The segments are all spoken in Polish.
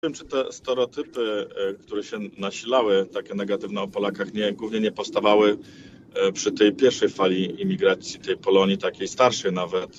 wiem, czy te stereotypy, które się nasilały, takie negatywne o Polakach, głównie nie powstawały przy tej pierwszej fali imigracji, tej Polonii, takiej starszej nawet,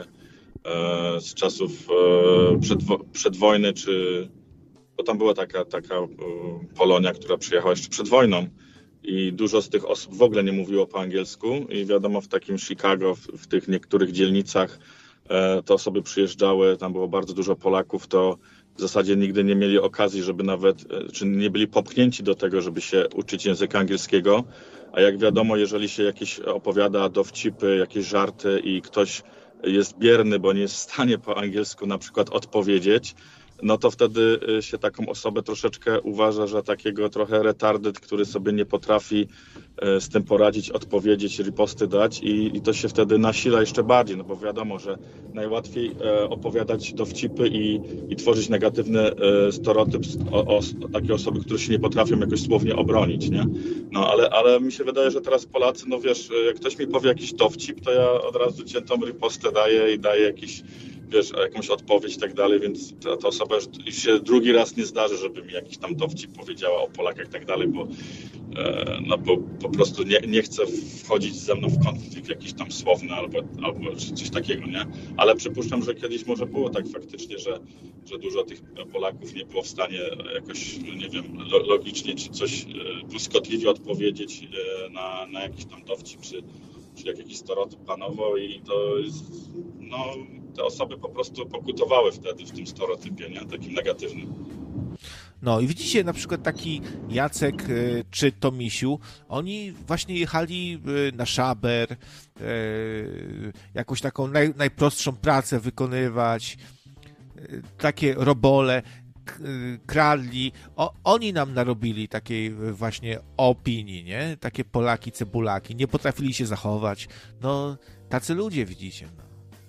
z czasów przedwojny, bo tam była taka Polonia, która przyjechała jeszcze przed wojną i dużo z tych osób w ogóle nie mówiło po angielsku i wiadomo, w takim Chicago, w tych niektórych dzielnicach te osoby przyjeżdżały, tam było bardzo dużo Polaków, to w zasadzie nigdy nie mieli okazji, żeby nawet, czy nie byli popchnięci do tego, żeby się uczyć języka angielskiego, a jak wiadomo, jeżeli się jakieś opowiada dowcipy, jakieś żarty i ktoś jest bierny, bo nie jest w stanie po angielsku na przykład odpowiedzieć, no to wtedy się taką osobę troszeczkę uważa, że takiego trochę retardyt, który sobie nie potrafi z tym poradzić, odpowiedzieć, riposty dać i to się wtedy nasila jeszcze bardziej, no bo wiadomo, że najłatwiej opowiadać dowcipy i tworzyć negatywny stereotyp o takie osoby, które się nie potrafią jakoś słownie obronić, nie? No ale mi się wydaje, że teraz Polacy, no wiesz, jak ktoś mi powie jakiś dowcip, to ja od razu ciętą ripostę daję i daję jakiś, wiesz, jakąś odpowiedź i tak dalej, więc ta osoba już się drugi raz nie zdarzy, żeby mi jakiś tam dowcip powiedziała o Polakach i tak dalej, bo po prostu nie chce wchodzić ze mną w konflikt jakiś tam słowny albo coś takiego, nie? Ale przypuszczam, że kiedyś może było tak faktycznie, że dużo tych Polaków nie było w stanie jakoś, nie wiem, logicznie czy coś błyskotliwie odpowiedzieć na jakiś tam dowcip, czy jak jakiś stereotyp panował i to jest, no, te osoby po prostu pokutowały wtedy w tym stereotypie, nie? Takim negatywnym. No i widzicie, na przykład taki Jacek czy Tomisiu, oni właśnie jechali na szaber, jakąś taką najprostszą pracę wykonywać, takie robole, kradli. Oni nam narobili takiej właśnie opinii, nie? Takie Polaki, cebulaki, nie potrafili się zachować. No, tacy ludzie, widzicie, no.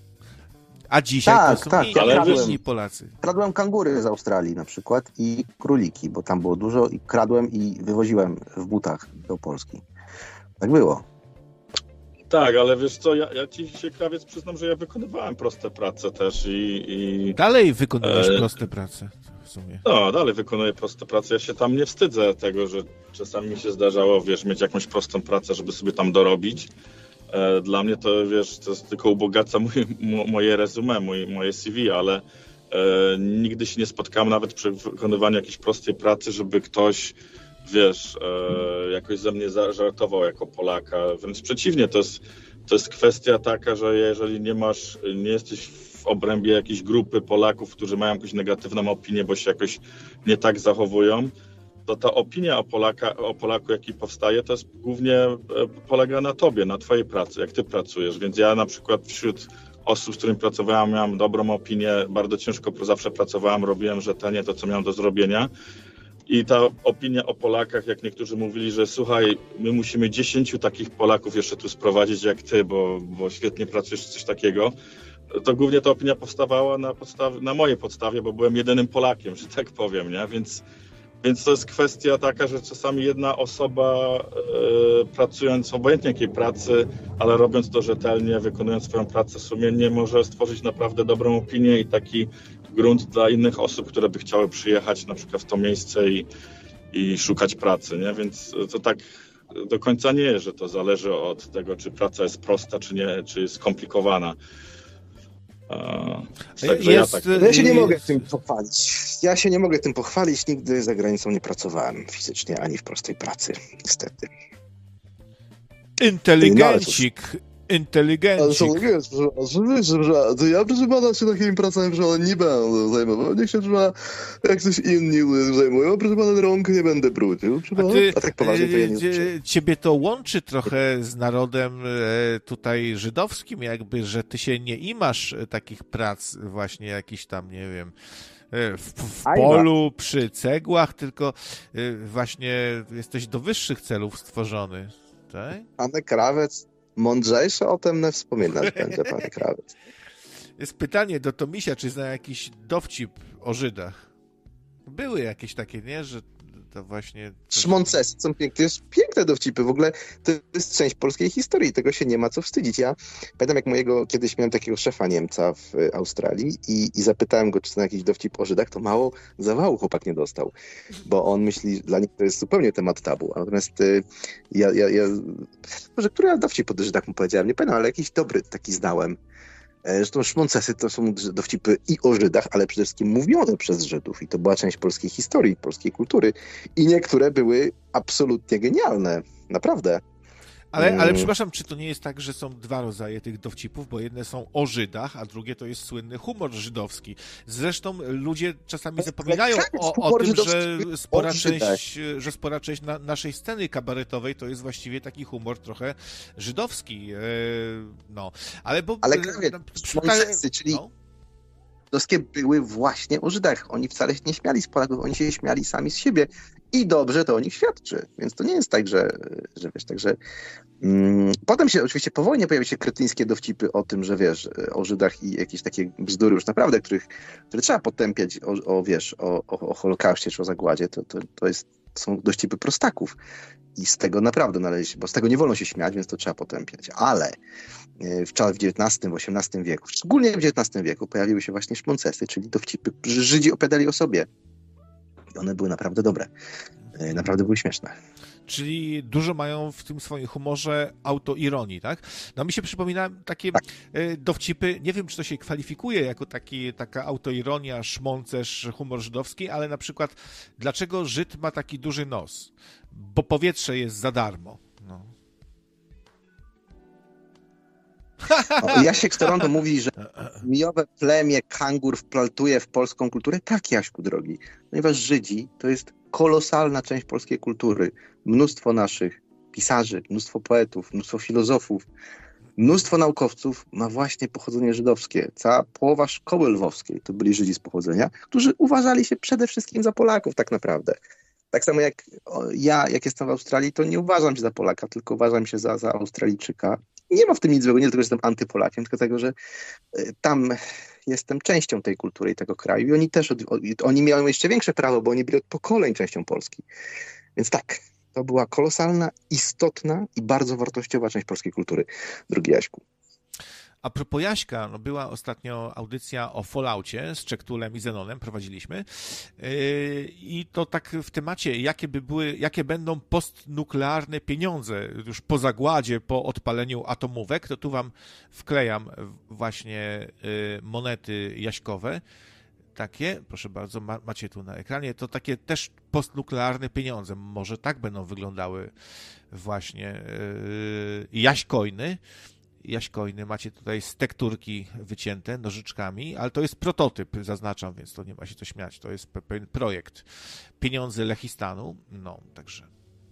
A dzisiaj to są inni Polacy. Kradłem kangury z Australii na przykład i króliki, bo tam było dużo i kradłem i wywoziłem w butach do Polski. Tak było. Tak, ale wiesz co, ja ci się, krawiec, przyznam, że ja wykonywałem proste prace też i... Dalej wykonujesz proste prace w sumie. No, dalej wykonuję proste prace. Ja się tam nie wstydzę tego, że czasami mi się zdarzało, wiesz, mieć jakąś prostą pracę, żeby sobie tam dorobić. Dla mnie to, wiesz, to jest tylko ubogaca moje resume, moje CV, ale nigdy się nie spotkałem nawet przy wykonywaniu jakiejś prostej pracy, żeby ktoś, wiesz, jakoś ze mnie żartował jako Polaka. Wręcz przeciwnie, to jest kwestia taka, że jeżeli nie jesteś w obrębie jakiejś grupy Polaków, którzy mają jakąś negatywną opinię, bo się jakoś nie tak zachowują, to ta opinia o Polaku, jaki powstaje, to jest głównie polega na tobie, na twojej pracy, jak ty pracujesz. Więc ja na przykład wśród osób, z którymi pracowałem, miałem dobrą opinię, bardzo ciężko zawsze pracowałem, robiłem rzetelnie to, co miałem do zrobienia. I ta opinia o Polakach, jak niektórzy mówili, że słuchaj, my musimy 10 takich Polaków jeszcze tu sprowadzić jak ty, bo świetnie pracujesz, coś takiego, to głównie ta opinia powstawała na mojej podstawie, bo byłem jedynym Polakiem, że tak powiem, nie? Więc to jest kwestia taka, że czasami jedna osoba pracując obojętnie jakiej pracy, ale robiąc to rzetelnie, wykonując swoją pracę sumiennie, może stworzyć naprawdę dobrą opinię i taki grunt dla innych osób, które by chciały przyjechać na przykład w to miejsce i szukać pracy, nie? Więc to tak do końca nie jest, że to zależy od tego, czy praca jest prosta, czy nie, czy jest skomplikowana. Ja się nie mogę tym pochwalić. Nigdy za granicą nie pracowałem fizycznie, ani w prostej pracy, niestety. Inteligencik. To ja, proszę pana, się takimi pracami nie będę zajmował. Niech się jak coś inni zajmują. Proszę pana, rąk nie będę brudził. A tak poważnie to ja nie zrzucę. Ciebie to łączy trochę z narodem tutaj żydowskim, jakby, że ty się nie imasz takich prac właśnie jakichś tam, nie wiem, w polu, przy cegłach, tylko właśnie jesteś do wyższych celów stworzony. Tak? Pan Krawiec mądrzejszy o tym nie wspominać będzie, panie Krawiec. Jest pytanie do Tomisia, czy zna jakiś dowcip o Żydach? Były jakieś takie, nie? Że to właśnie... Szmoncesy są piękne, to jest piękne dowcipy, w ogóle to jest część polskiej historii, tego się nie ma co wstydzić. Ja pamiętam, jak kiedyś miałem takiego szefa Niemca w Australii i zapytałem go, czy to jakiś dowcip o Żydach, to mało zawału chłopak nie dostał, bo on myśli, że dla nich to jest zupełnie temat tabu, natomiast może który ja dowcip o Żydach mu powiedziałem, nie pamiętam, ale jakiś dobry taki znałem. Zresztą szmoncesy to są dowcipy i o Żydach, ale przede wszystkim mówione przez Żydów. I to była część polskiej historii, polskiej kultury. I niektóre były absolutnie genialne. Naprawdę. Ale przepraszam, czy to nie jest tak, że są dwa rodzaje tych dowcipów, bo jedne są o Żydach, a drugie to jest słynny humor żydowski. Zresztą ludzie czasami zapominają o tym, że spora część naszej sceny kabaretowej to jest właściwie taki humor trochę żydowski. No. Ale szmoncesy, czyli żydowskie były właśnie o Żydach. Oni wcale się nie śmiali z Polaków, oni się śmiali sami z siebie. I dobrze to o nich świadczy. Więc to nie jest tak, że wiesz, także... Potem się oczywiście po wojnie pojawiły się kretyńskie dowcipy o tym, że wiesz, o Żydach i jakieś takie bzdury już naprawdę, które trzeba potępiać o Holokauście czy o zagładzie. To są dowcipy prostaków. I z tego naprawdę należy, bo z tego nie wolno się śmiać, więc to trzeba potępiać. Ale w XIX, w XVIII wieku, szczególnie w XIX wieku pojawiły się właśnie szmoncesy, czyli dowcipy, że Żydzi opowiadali o sobie. I one były naprawdę dobre. Naprawdę były śmieszne. Czyli dużo mają w tym swoim humorze autoironii, tak? No mi się przypomina takie dowcipy, nie wiem, czy to się kwalifikuje jako taka autoironia, szmoncerz, humor żydowski, ale na przykład dlaczego Żyd ma taki duży nos? Bo powietrze jest za darmo. No. Jasiek Storondo mówi, że mijowe plemię kangur wplatuje w polską kulturę. Tak, Jaśku drogi, ponieważ Żydzi to jest kolosalna część polskiej kultury. Mnóstwo naszych pisarzy, mnóstwo poetów, mnóstwo filozofów, mnóstwo naukowców ma właśnie pochodzenie żydowskie. Cała połowa szkoły lwowskiej to byli Żydzi z pochodzenia, którzy uważali się przede wszystkim za Polaków tak naprawdę. Tak samo jak jak jestem w Australii, to nie uważam się za Polaka, tylko uważam się za Australijczyka. Nie ma w tym nic złego, nie tylko, że jestem antypolakiem, tylko dlatego, że tam jestem częścią tej kultury i tego kraju i oni też, oni miały jeszcze większe prawo, bo oni byli od pokoleń częścią Polski. Więc tak, to była kolosalna, istotna i bardzo wartościowa część polskiej kultury, drogi Jaśku. A propos Jaśka, była ostatnio audycja o Falloutie z Czektulem i Zenonem, prowadziliśmy i to tak w temacie, jakie będą postnuklearne pieniądze już po zagładzie, po odpaleniu atomówek, to tu wam wklejam właśnie monety jaśkowe, takie, proszę bardzo, macie tu na ekranie, to takie też postnuklearne pieniądze, może tak będą wyglądały właśnie jaśkojny, macie tutaj z tekturki wycięte nożyczkami, ale to jest prototyp, zaznaczam, więc to nie ma się co śmiać, to jest pewien projekt. Pieniądze Lechistanu, no, także...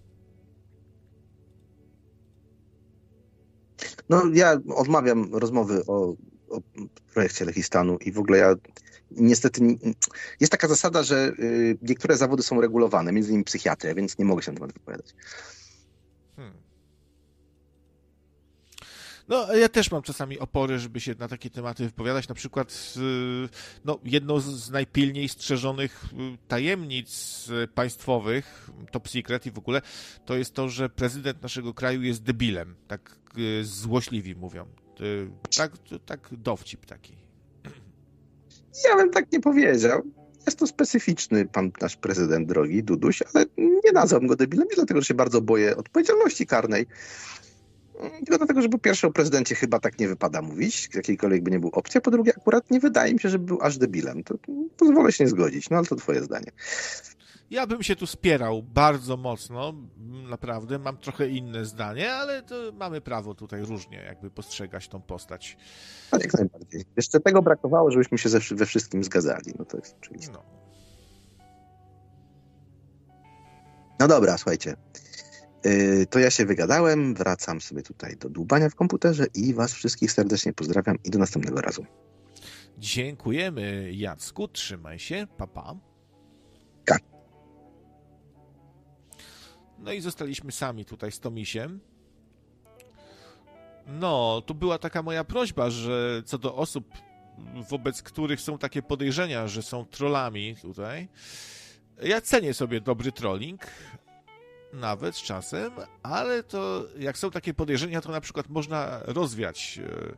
No, ja odmawiam rozmowy o projekcie Lechistanu i w ogóle ja niestety... Jest taka zasada, że niektóre zawody są regulowane, między innymi psychiatria, więc nie mogę się na temat wypowiadać. No, ja też mam czasami opory, żeby się na takie tematy wypowiadać. Na przykład jedną z najpilniej strzeżonych tajemnic państwowych, top secret i w ogóle, to jest to, że prezydent naszego kraju jest debilem. Tak złośliwi mówią. Tak dowcip taki. Ja bym tak nie powiedział. Jest to specyficzny pan nasz prezydent drogi, Duduś, ale nie nazwałbym go debilem, nie dlatego, że się bardzo boję odpowiedzialności karnej. Tylko dlatego, że po pierwsze o prezydencie chyba tak nie wypada mówić, jakiejkolwiek by nie był opcja, po drugie akurat nie wydaje mi się, żeby był aż debilem. To pozwolę się nie zgodzić, no ale to twoje zdanie. Ja bym się tu spierał bardzo mocno, naprawdę, mam trochę inne zdanie, ale to mamy prawo tutaj różnie jakby postrzegać tą postać. A jak najbardziej. Jeszcze tego brakowało, żebyśmy się we wszystkim zgadzali, no to jest oczywiste. No dobra, słuchajcie. To ja się wygadałem, wracam sobie tutaj do dłubania w komputerze i was wszystkich serdecznie pozdrawiam i do następnego razu. Dziękujemy, Jacku, trzymaj się, pa, pa. Tak. No i zostaliśmy sami tutaj z Tomisiem. No, tu była taka moja prośba, że co do osób, wobec których są takie podejrzenia, że są trollami tutaj, Ja cenię sobie dobry trolling, nawet z czasem, ale to jak są takie podejrzenia, to na przykład można rozwiać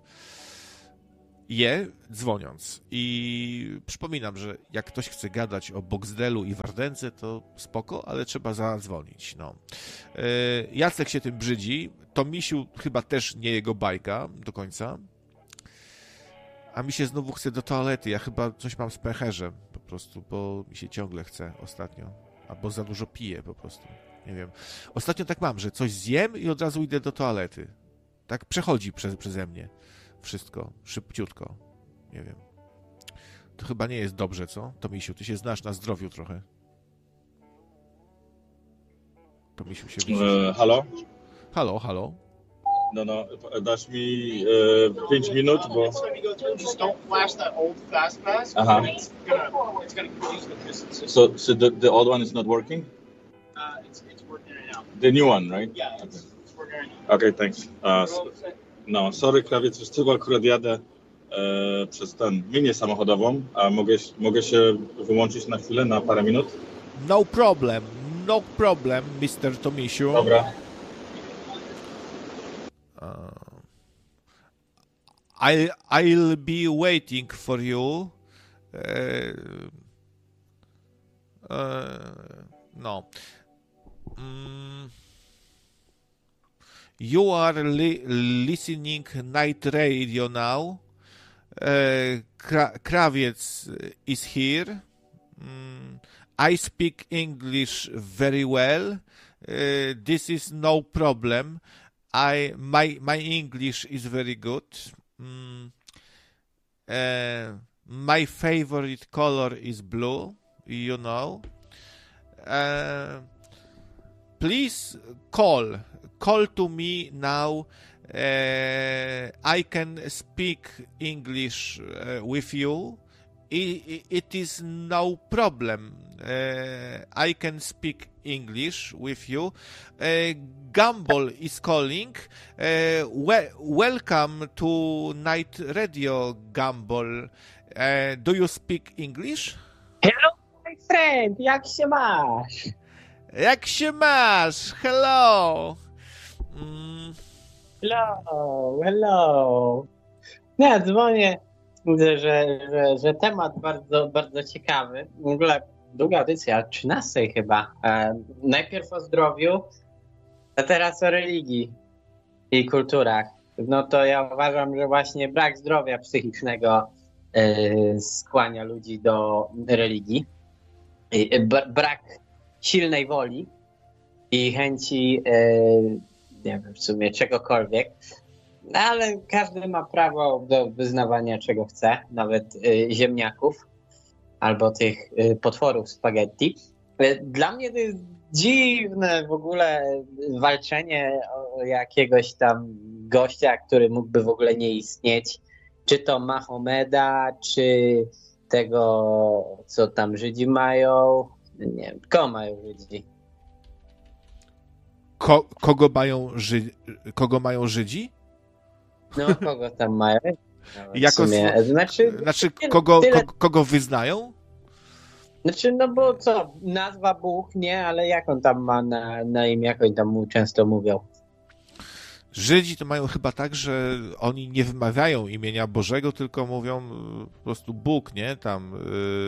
je dzwoniąc. I przypominam, że jak ktoś chce gadać o Boxdelu i Wardędze, to spoko, ale trzeba zadzwonić. No. Jacek się tym brzydzi. Tomisiu chyba też nie jego bajka do końca. A mi się znowu chce do toalety. Ja chyba coś mam z pęcherzem po prostu, bo mi się ciągle chce ostatnio. Albo za dużo piję po prostu. Nie wiem. Ostatnio tak mam, że coś zjem i od razu idę do toalety. Tak przechodzi przeze mnie wszystko, szybciutko. Nie wiem. To chyba nie jest dobrze, co? Tomisiu, ty się znasz na zdrowiu trochę. Tomisiu się Halo? Halo? No, dasz mi 5 minut, bo... Just don't flash that old fast pass. Aha. It's gonna confuse the distance. So the old one is not working? It's working right now. The new one, right? Yeah, it's working right now. Okay, thanks. No, sorry, krawiec, wiesz co, akurat jadę przez linię samochodową, a mogę się wyłączyć na chwilę, na parę minut? No problem, Mr. Tomisiu. Dobra. I'll be waiting for you. No. You are listening night radio now. Krawiec is here. I speak English very well. This is no problem. My English is very good. My favorite color is blue, you know. Please call to me now. I can speak English with you. It is no problem. I can speak English with you. Gumball is calling. Welcome to Night Radio, Gumball. Do you speak English? Hello, my friend, jak się masz? Jak się masz? Hello. Hello. Ja dzwonię, widzę, że temat bardzo, bardzo ciekawy. W ogóle długa audycja, 13 chyba. Najpierw o zdrowiu, a teraz o religii i kulturach. No to ja uważam, że właśnie brak zdrowia psychicznego skłania ludzi do religii. Brak silnej woli i chęci, nie wiem, w sumie czegokolwiek. No, ale każdy ma prawo do wyznawania czego chce, nawet ziemniaków albo tych potworów spaghetti. Dla mnie to jest dziwne w ogóle walczenie o jakiegoś tam gościa, który mógłby w ogóle nie istnieć. Czy to Mahomeda, czy tego, co tam Żydzi mają. Nie wiem, kogo mają Żydzi? Kogo mają Żydzi? No, kogo tam mają? Jako znaczy kogo wyznają? Znaczy, no bo co, nazwa Bóg, nie, ale jak on tam ma na imię, jak oni tam mu często mówią? Żydzi to mają chyba tak, że oni nie wymawiają imienia Bożego, tylko mówią po prostu Bóg, nie? Tam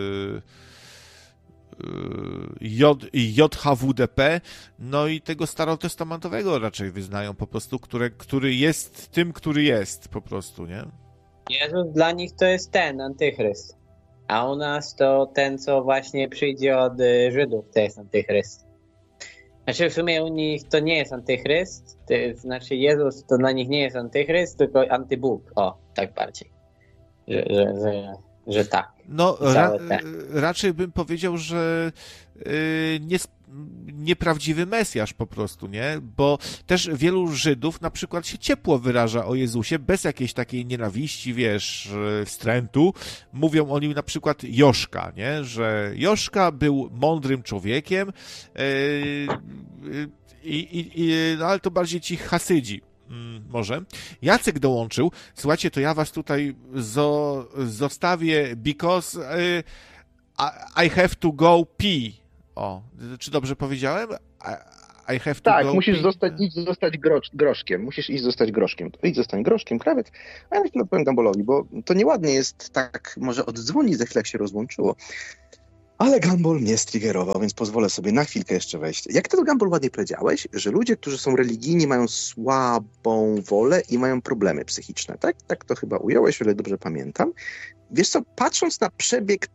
JHWDP, no i tego starotestamentowego raczej wyznają po prostu, który jest tym, który jest po prostu, nie? Jezus dla nich to jest ten antychryst, a u nas to ten, co właśnie przyjdzie od Żydów, to jest antychryst. Znaczy w sumie u nich to nie jest antychryst, to znaczy Jezus to dla nich nie jest antychryst, tylko antybóg, o, tak bardziej, że tak. No, raczej bym powiedział, że nieprawdziwy Mesjasz po prostu, nie? Bo też wielu Żydów na przykład się ciepło wyraża o Jezusie, bez jakiejś takiej nienawiści, wiesz, wstrętu. Mówią o nim na przykład Joszka, nie? Że Joszka był mądrym człowiekiem, no, ale to bardziej ci Hasydzi. Może. Jacek dołączył. Słuchajcie, to ja was tutaj zostawię because I have to go pee. O, czy dobrze powiedziałem? I have to Tak, go musisz pee. idź zostać groszkiem. Musisz iść zostać groszkiem. To idź zostań groszkiem, krawiec. A ja chwilę powiem Gumballowi, bo to nieładnie jest tak, może oddzwonić za chwilę, jak się rozłączyło. Ale Gumball mnie striggerował, więc pozwolę sobie na chwilkę jeszcze wejść. Jak ty to, Gumball, ładnie powiedziałeś, że ludzie, którzy są religijni, mają słabą wolę i mają problemy psychiczne, tak? Tak to chyba ująłeś, o ile dobrze pamiętam. Wiesz co, patrząc na przebieg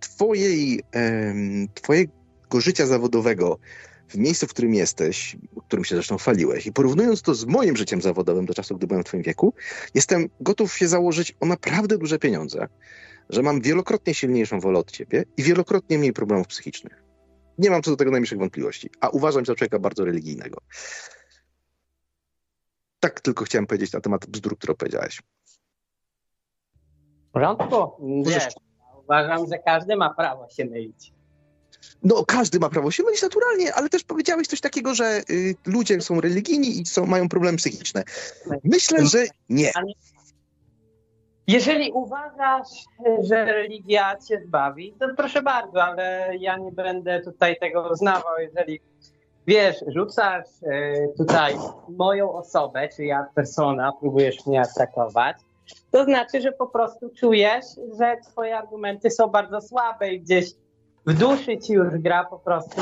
twojego życia zawodowego w miejscu, w którym jesteś, którym się zresztą chwaliłeś, i porównując to z moim życiem zawodowym do czasu, gdy byłem w twoim wieku, jestem gotów się założyć o naprawdę duże pieniądze, że mam wielokrotnie silniejszą wolę od ciebie i wielokrotnie mniej problemów psychicznych. Nie mam co do tego najmniejszych wątpliwości, a uważam się za człowieka bardzo religijnego. Tak tylko chciałem powiedzieć na temat bzdur, które powiedziałeś. W porządku? Wiesz, uważam, że każdy ma prawo się mylić. No, każdy ma prawo się mylić naturalnie, ale też powiedziałeś coś takiego, że ludzie są religijni i mają problemy psychiczne. Myślę, że nie. Jeżeli uważasz, że religia cię zbawi, to proszę bardzo, ale ja nie będę tutaj tego uznawał. Jeżeli, wiesz, rzucasz tutaj moją osobę, czy ja persona, próbujesz mnie atakować, to znaczy, że po prostu czujesz, że twoje argumenty są bardzo słabe i gdzieś w duszy ci już gra po prostu,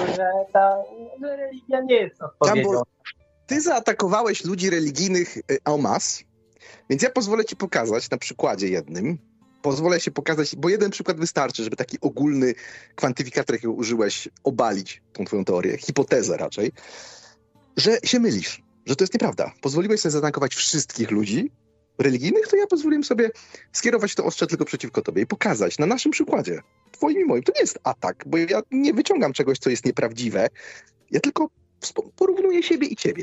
że religia nie jest odpowiedzią. Ty zaatakowałeś ludzi religijnych en masse, więc ja pozwolę ci pokazać na przykładzie jednym. Pozwolę się pokazać, bo jeden przykład wystarczy, żeby taki ogólny kwantyfikator, jakiego użyłeś, obalić tą twoją teorię, hipotezę raczej, że się mylisz, że to jest nieprawda. Pozwoliłeś sobie zaatakować wszystkich ludzi religijnych, to ja pozwoliłem sobie skierować to ostrze tylko przeciwko tobie i pokazać na naszym przykładzie, twoim i moim. To nie jest atak, bo ja nie wyciągam czegoś, co jest nieprawdziwe. Ja tylko porównuję siebie i ciebie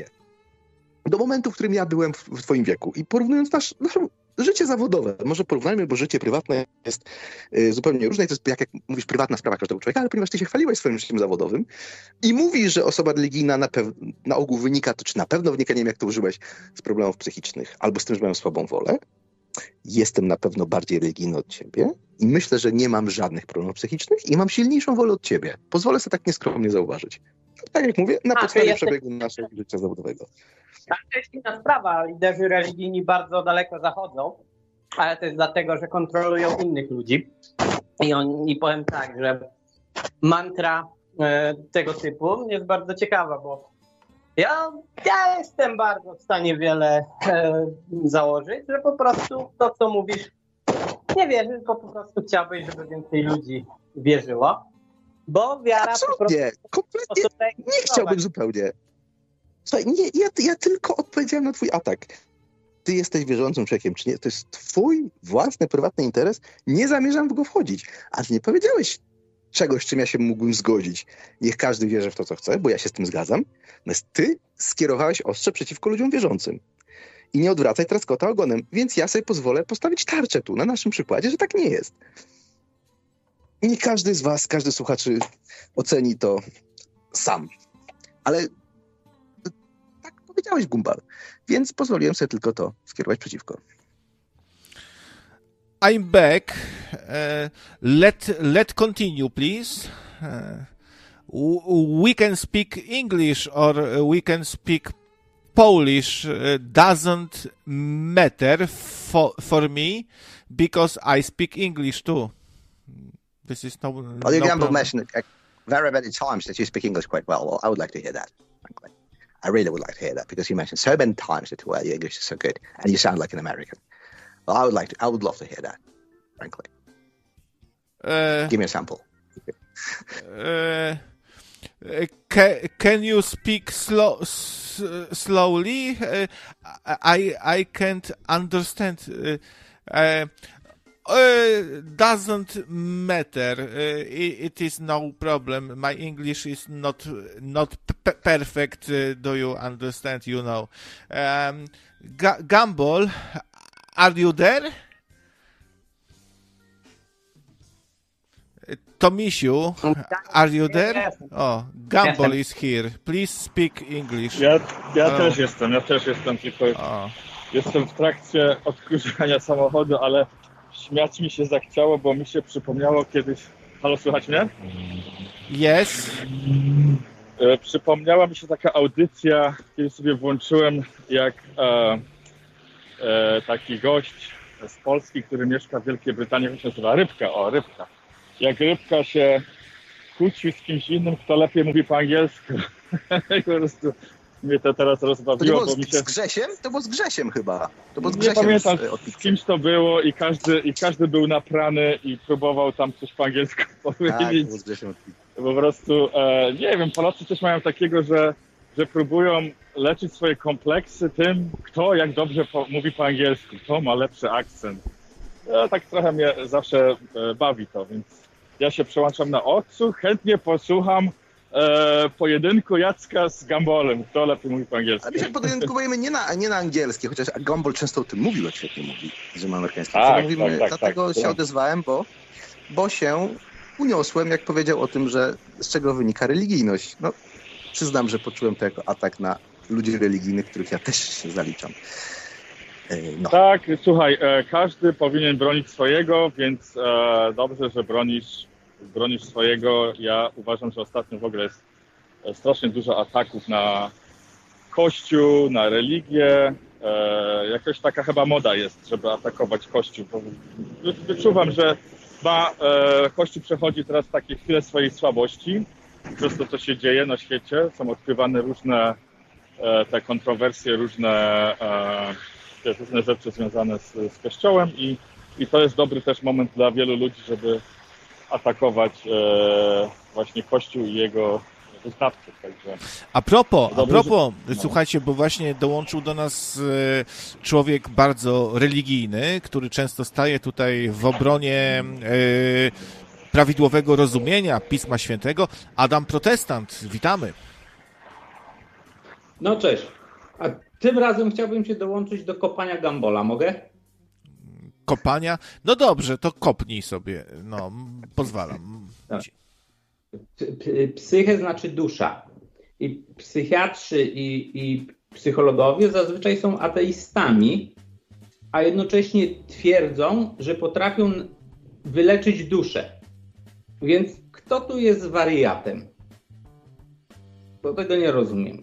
do momentu, w którym ja byłem w twoim wieku. I porównując nasze życie zawodowe, może porównajmy, bo życie prywatne jest zupełnie różne. To jest, jak mówisz, prywatna sprawa każdego człowieka, ale ponieważ ty się chwaliłeś swoim życiem zawodowym i mówisz, że osoba religijna na ogół wynika, to czy na pewno wynika, nie wiem jak to użyłeś, z problemów psychicznych albo z tym, że mają słabą wolę, jestem na pewno bardziej religijny od ciebie i myślę, że nie mam żadnych problemów psychicznych i mam silniejszą wolę od ciebie. Pozwolę sobie tak nieskromnie zauważyć. Tak jak mówię, na podstawie przebiegu naszego życia zawodowego. To jest inna sprawa. Liderzy religijni bardzo daleko zachodzą, ale to jest dlatego, że kontrolują innych ludzi. I powiem tak, że mantra tego typu jest bardzo ciekawa, bo ja jestem bardzo w stanie wiele założyć, że po prostu to, co mówisz, nie wierzysz, bo po prostu chciałbyś, żeby więcej ludzi wierzyło. Bo wiara absolutnie, po prostu... kompletnie nie chciałbym zupełnie. Słuchaj, nie, ja tylko odpowiedziałem na twój atak. Ty jesteś wierzącym człowiekiem, czy nie? To jest twój własny, prywatny interes. Nie zamierzam w go wchodzić. Ale nie powiedziałeś czegoś, czym ja się mógłbym zgodzić. Niech każdy wierzy w to, co chce, bo ja się z tym zgadzam. Natomiast ty skierowałeś ostrze przeciwko ludziom wierzącym. I nie odwracaj teraz kota ogonem. Więc ja sobie pozwolę postawić tarczę tu, na naszym przykładzie, że tak nie jest. I nie każdy z was, każdy słuchaczy oceni to sam. Ale tak powiedziałeś, Gumball. Więc pozwoliłem sobie tylko to skierować przeciwko. I'm back. Let continue, please. We can speak English or we can speak Polish. Doesn't matter for me because I speak English too. This is no you problem. mentioned very many times that you speak English quite well. Well, I would like to hear that, frankly. I really would like to hear that because you mentioned so many times that your English is so good and you sound like an American. Well, I would love to hear that, frankly. Give me a sample. Can you speak slowly? I can't understand. Doesn't matter. It is no problem. My English is not perfect. Do you understand? You know. Gumball, are you there? Tomisiu, are you there? Oh, Gumball is here. Please speak English. Ja też jestem, tylko jestem w trakcie odkurzania samochodu, ale śmiać mi się zachciało, bo mi się przypomniało kiedyś... Halo, słychać mnie? Yes. Przypomniała mi się taka audycja, kiedy sobie włączyłem, jak taki gość z Polski, który mieszka w Wielkiej Brytanii, to się nazywa Rybka. Jak Rybka się kłóci z kimś innym, kto lepiej mówi po angielsku. I po prostu mnie to teraz rozbawiło. To było z Grzesiem? To było z Grzesiem chyba. To było z Grzesiem. Nie pamiętam, z kimś to było i każdy był naprany i próbował tam coś po angielsku powiedzieć. Tak, to było z Grzesiem. Po prostu, nie wiem, Polacy też mają takiego, że próbują leczyć swoje kompleksy tym, kto jak dobrze mówi po angielsku, kto ma lepszy akcent. Tak trochę mnie zawsze bawi to, więc ja się przełączam na Otsu, chętnie posłucham pojedynku Jacka z Gambolem, kto lepiej mówi po angielsku. A my się pojedynkujemy nie na angielskie, chociaż Gambol często o tym mówił, jak świetnie mówi, że ma amerykański. Tak, dlatego się odezwałem, bo się uniosłem, jak powiedział o tym, że z czego wynika religijność. No, przyznam, że poczułem to jako atak na ludzi religijnych, których ja też się zaliczam. No. Tak, słuchaj, każdy powinien bronić swojego, więc dobrze, że bronisz swojego. Ja uważam, że ostatnio w ogóle jest strasznie dużo ataków na Kościół, na religię. Jakoś taka chyba moda jest, żeby atakować Kościół. Wyczuwam, że Kościół przechodzi teraz takie chwile swojej słabości. Przez to, co się dzieje na świecie, są odkrywane różne te kontrowersje, różne rzeczy związane z Kościołem i to jest dobry też moment dla wielu ludzi, żeby atakować właśnie Kościół i jego wyznawców. Także A propos, słuchajcie, bo właśnie dołączył do nas człowiek bardzo religijny, który często staje tutaj w obronie prawidłowego rozumienia Pisma Świętego. Adam Protestant, witamy. No cześć. A tym razem chciałbym się dołączyć do kopania Gambola, mogę? Kopania? No dobrze, to kopnij sobie. No, pozwalam. Tak. Psyche znaczy dusza. I psychiatrzy i psychologowie zazwyczaj są ateistami, a jednocześnie twierdzą, że potrafią wyleczyć duszę. Więc kto tu jest wariatem? Bo tego nie rozumiem.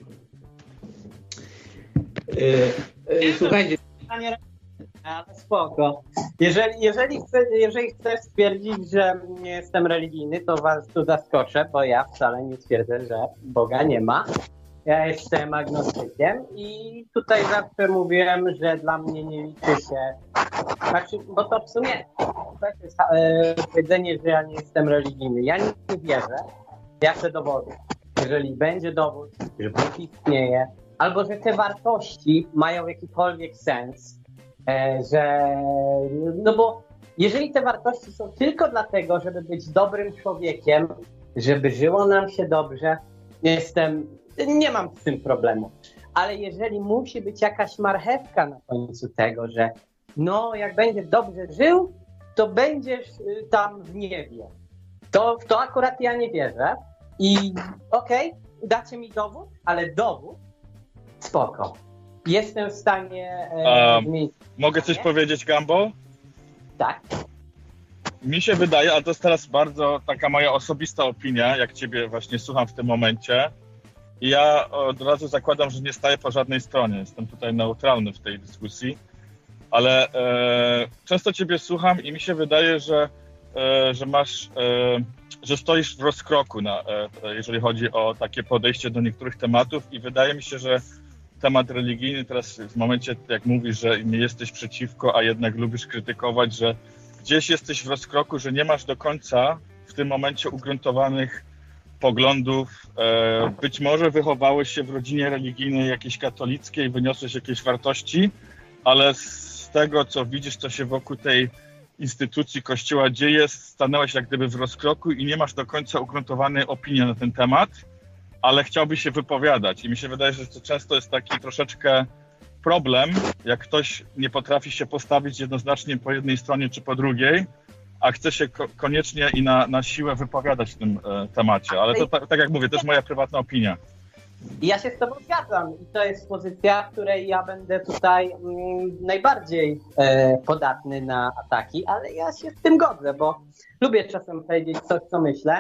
Słuchajcie. Ale spoko. Jeżeli chcesz stwierdzić, że nie jestem religijny, to was tu zaskoczę, bo ja wcale nie twierdzę, że Boga nie ma. Ja jestem agnostykiem i tutaj zawsze mówiłem, że dla mnie nie liczy się, znaczy, bo to w sumie to jest powiedzenie, że ja nie jestem religijny. Ja nie wierzę, ja chcę dowodów. Jeżeli będzie dowód, że Bóg istnieje, albo że te wartości mają jakikolwiek sens, no bo jeżeli te wartości są tylko dlatego, żeby być dobrym człowiekiem, żeby żyło nam się dobrze, nie mam z tym problemu. Ale jeżeli musi być jakaś marchewka na końcu tego, że no jak będziesz dobrze żył, to będziesz tam w niebie. To w to akurat ja nie wierzę. I okej, dacie mi dowód, ale dowód spoko. Jestem w stanie zmienić. Mogę coś powiedzieć, Gambo? Tak. Mi się wydaje, a to jest teraz bardzo taka moja osobista opinia, jak ciebie właśnie słucham w tym momencie. I ja od razu zakładam, że nie staję po żadnej stronie. Jestem tutaj neutralny w tej dyskusji. Ale często ciebie słucham i mi się wydaje, że że stoisz w rozkroku, jeżeli chodzi o takie podejście do niektórych tematów i wydaje mi się, że temat religijny teraz w momencie, jak mówisz, że nie jesteś przeciwko, a jednak lubisz krytykować, że gdzieś jesteś w rozkroku, że nie masz do końca w tym momencie ugruntowanych poglądów. Być może wychowałeś się w rodzinie religijnej jakiejś katolickiej, wyniosłeś jakieś wartości, ale z tego, co widzisz, co się wokół tej instytucji Kościoła dzieje, stanęłaś jak gdyby w rozkroku i nie masz do końca ugruntowanej opinii na ten temat, ale chciałbyś się wypowiadać. I mi się wydaje, że to często jest taki troszeczkę problem, jak ktoś nie potrafi się postawić jednoznacznie po jednej stronie czy po drugiej, a chce się koniecznie i na siłę wypowiadać w tym temacie. Ale to tak jak mówię, to jest moja prywatna opinia. Ja się z tobą zgadzam i to jest pozycja, w której ja będę tutaj najbardziej podatny na ataki, ale ja się z tym godzę, bo lubię czasem powiedzieć coś, co myślę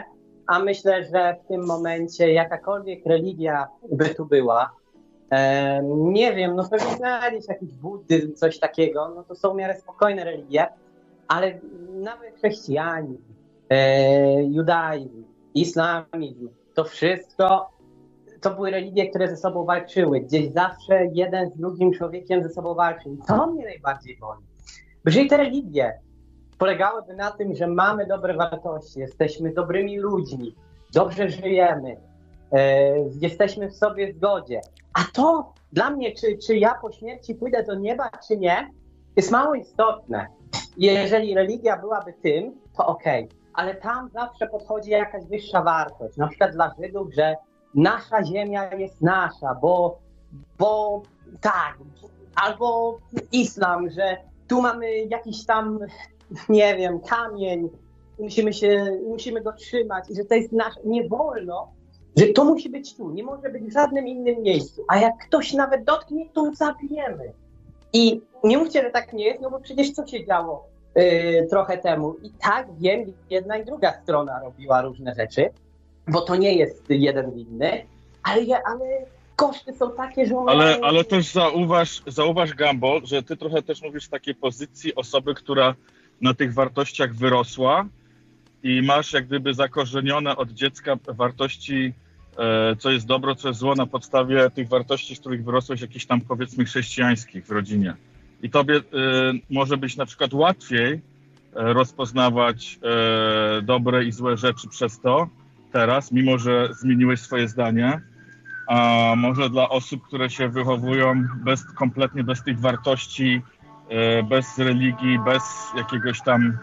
a myślę, że w tym momencie jakakolwiek religia by tu była, nie wiem, no pewnie znaleźć jakiś buddyzm, coś takiego, no to są w miarę spokojne religie, ale nawet chrześcijanizm, judaizm, islamizm, to wszystko to były religie, które ze sobą walczyły. Gdzieś zawsze jeden z drugim człowiekiem ze sobą walczył. I to mnie najbardziej boli. Bo jeżeli te religie polegałyby na tym, że mamy dobre wartości, jesteśmy dobrymi ludźmi, dobrze żyjemy, jesteśmy w sobie w zgodzie, a to dla mnie, czy ja po śmierci pójdę do nieba, czy nie, jest mało istotne. Jeżeli religia byłaby tym, to okej. Ale tam zawsze podchodzi jakaś wyższa wartość. Na przykład dla Żydów, że nasza ziemia jest nasza, bo tak, albo islam, że tu mamy jakiś tam, nie wiem, kamień, musimy go trzymać i że to jest nasze, nie wolno, że to musi być tu, nie może być w żadnym innym miejscu, a jak ktoś nawet dotknie, to zabijemy. I nie mówcie, że tak nie jest, no bo przecież co się działo trochę temu. I tak wiem, jedna i druga strona robiła różne rzeczy, bo to nie jest jeden winny, ale koszty są takie, że... Ale też zauważ Gumball, że ty trochę też mówisz w takiej pozycji osoby, która na tych wartościach wyrosła i masz jak gdyby zakorzenione od dziecka wartości, co jest dobro, co jest zło, na podstawie tych wartości, z których wyrosłeś, jakichś tam powiedzmy chrześcijańskich w rodzinie. I tobie może być na przykład łatwiej rozpoznawać dobre i złe rzeczy przez to teraz, mimo że zmieniłeś swoje zdanie, a może dla osób, które się wychowują kompletnie bez tych wartości, bez religii, bez jakiegoś tam,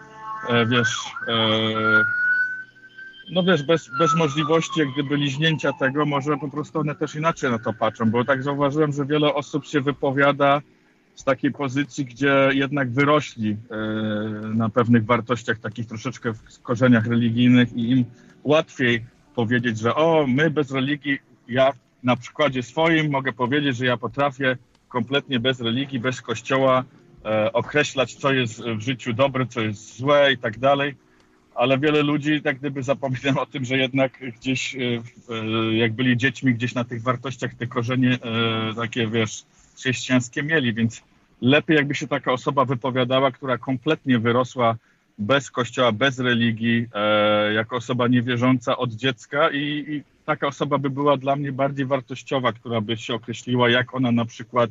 bez możliwości jak gdyby liźnięcia tego, może po prostu one też inaczej na to patrzą, bo tak zauważyłem, że wiele osób się wypowiada z takiej pozycji, gdzie jednak wyrośli na pewnych wartościach, takich troszeczkę w korzeniach religijnych i im łatwiej powiedzieć, że my bez religii, ja na przykładzie swoim mogę powiedzieć, że ja potrafię kompletnie bez religii, bez kościoła określać, co jest w życiu dobre, co jest złe i tak dalej, ale wiele ludzi tak gdyby zapomina o tym, że jednak gdzieś, jak byli dziećmi, gdzieś na tych wartościach te korzenie takie, chrześcijańskie mieli, więc lepiej jakby się taka osoba wypowiadała, która kompletnie wyrosła bez kościoła, bez religii, jako osoba niewierząca od dziecka i taka osoba by była dla mnie bardziej wartościowa, która by się określiła, jak ona na przykład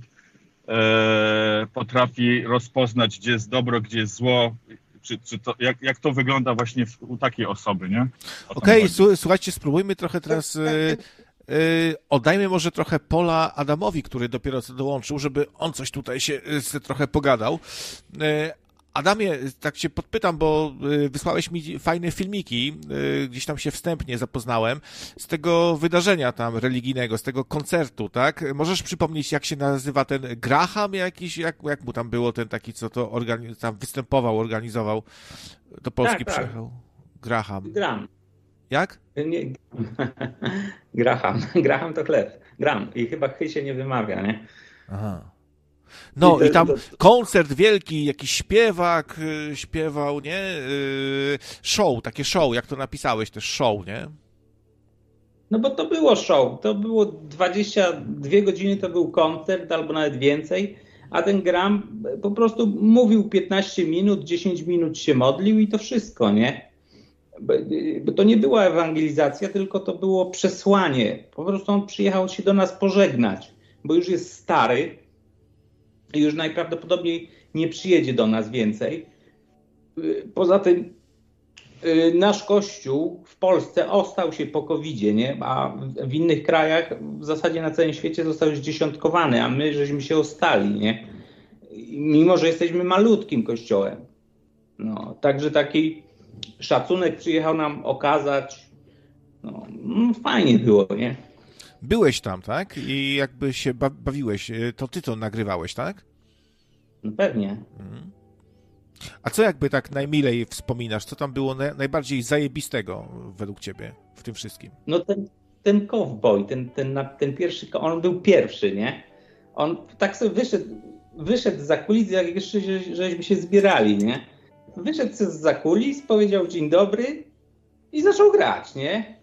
potrafi rozpoznać, gdzie jest dobro, gdzie jest zło, czy to, jak to wygląda właśnie u takiej osoby, nie? Okej, słuchajcie, spróbujmy trochę teraz... oddajmy może trochę pola Adamowi, który dopiero co dołączył, żeby on coś tutaj się trochę pogadał. Adamie, tak cię podpytam, bo wysłałeś mi fajne filmiki, gdzieś tam się wstępnie zapoznałem, z tego wydarzenia tam religijnego, z tego koncertu, tak? Możesz przypomnieć, jak się nazywa ten Graham jakiś, jak mu tam było ten taki, co to tam występował, organizował, do Polski przyjechał? Graham. Jak? Nie. Graham to chleb. Gram. I chyba się nie wymawia, nie? Aha. No i tam koncert wielki, jakiś śpiewak śpiewał, nie? Show, takie show, jak to napisałeś, też show, nie? No bo to było show. To było 22 godziny, to był koncert, albo nawet więcej, a ten Graham po prostu mówił 15 minut, 10 minut się modlił i to wszystko, nie? Bo to nie była ewangelizacja, tylko to było przesłanie. Po prostu on przyjechał się do nas pożegnać, bo już jest stary i już najprawdopodobniej nie przyjedzie do nas więcej. Poza tym nasz Kościół w Polsce ostał się po COVID-zie, nie? A w innych krajach, w zasadzie na całym świecie został już dziesiątkowany, a my żeśmy się ostali, nie? Mimo że jesteśmy malutkim kościołem. No, także taki szacunek przyjechał nam okazać. No, fajnie było, nie? Byłeś tam, tak? I jakby się bawiłeś. To ty to nagrywałeś, tak? No pewnie. A co jakby tak najmilej wspominasz? Co tam było najbardziej zajebistego według ciebie w tym wszystkim? No ten cowboy, ten pierwszy, on był pierwszy, nie? On tak sobie wyszedł zza kulis, jak jeszcze żeśmy się zbierali, nie? Wyszedł z za kulis, powiedział dzień dobry i zaczął grać, nie?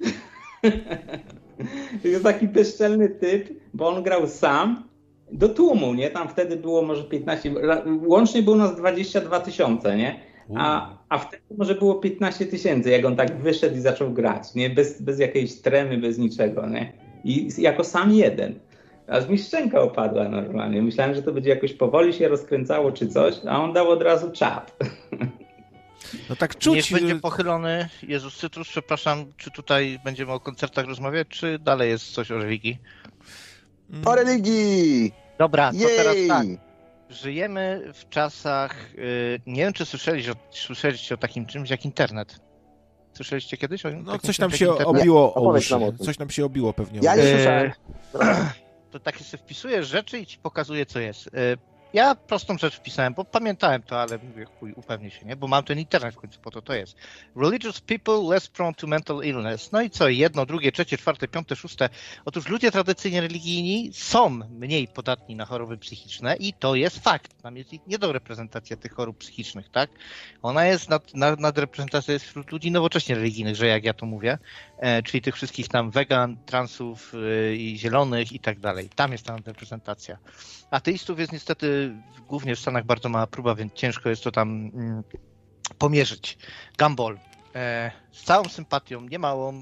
To jest taki bezczelny typ, bo on grał sam do tłumu, nie? Tam wtedy było może 15, łącznie było nas 22 000, nie? A wtedy może było 15 000, jak on tak wyszedł i zaczął grać, nie? Bez jakiejś tremy, bez niczego, nie? I jako sam jeden. Aż mi szczęka opadła normalnie. Myślałem, że to będzie jakoś powoli się rozkręcało czy coś, a on dał od razu czap. No tak czuć. Niech będzie pochylony Jezus Cytrus, przepraszam, czy tutaj będziemy o koncertach rozmawiać, czy dalej jest coś o religii? O religii! Dobra, to Jej! teraz tak. Żyjemy w czasach, nie wiem czy słyszeliście o takim czymś jak internet. Słyszeliście kiedyś o No takim coś czymś nam jak się internet? obiło o Opowiedz uszy. nam o tym. Coś nam się obiło pewnie. Ja nie słyszałem. To takie sobie wpisujesz rzeczy i ci pokazuje, co jest. Ja prostą rzecz wpisałem, bo pamiętałem to, ale mówię, chuj, upewnię się, nie? Bo mam ten internet w końcu, po to jest. Religious people less prone to mental illness. No i co? Jedno, drugie, trzecie, czwarte, piąte, szóste. Otóż ludzie tradycyjnie religijni są mniej podatni na choroby psychiczne i to jest fakt. Tam jest niedoreprezentacja tych chorób psychicznych, tak? Ona jest, nadreprezentacja jest wśród ludzi nowocześnie religijnych, że jak ja to mówię, czyli tych wszystkich tam wegan, transów i zielonych i tak dalej. Tam jest ta nadreprezentacja. Ateistów jest niestety głównie w Stanach bardzo mała próba, więc ciężko jest to tam pomierzyć. Gumball. Z całą sympatią, niemałą.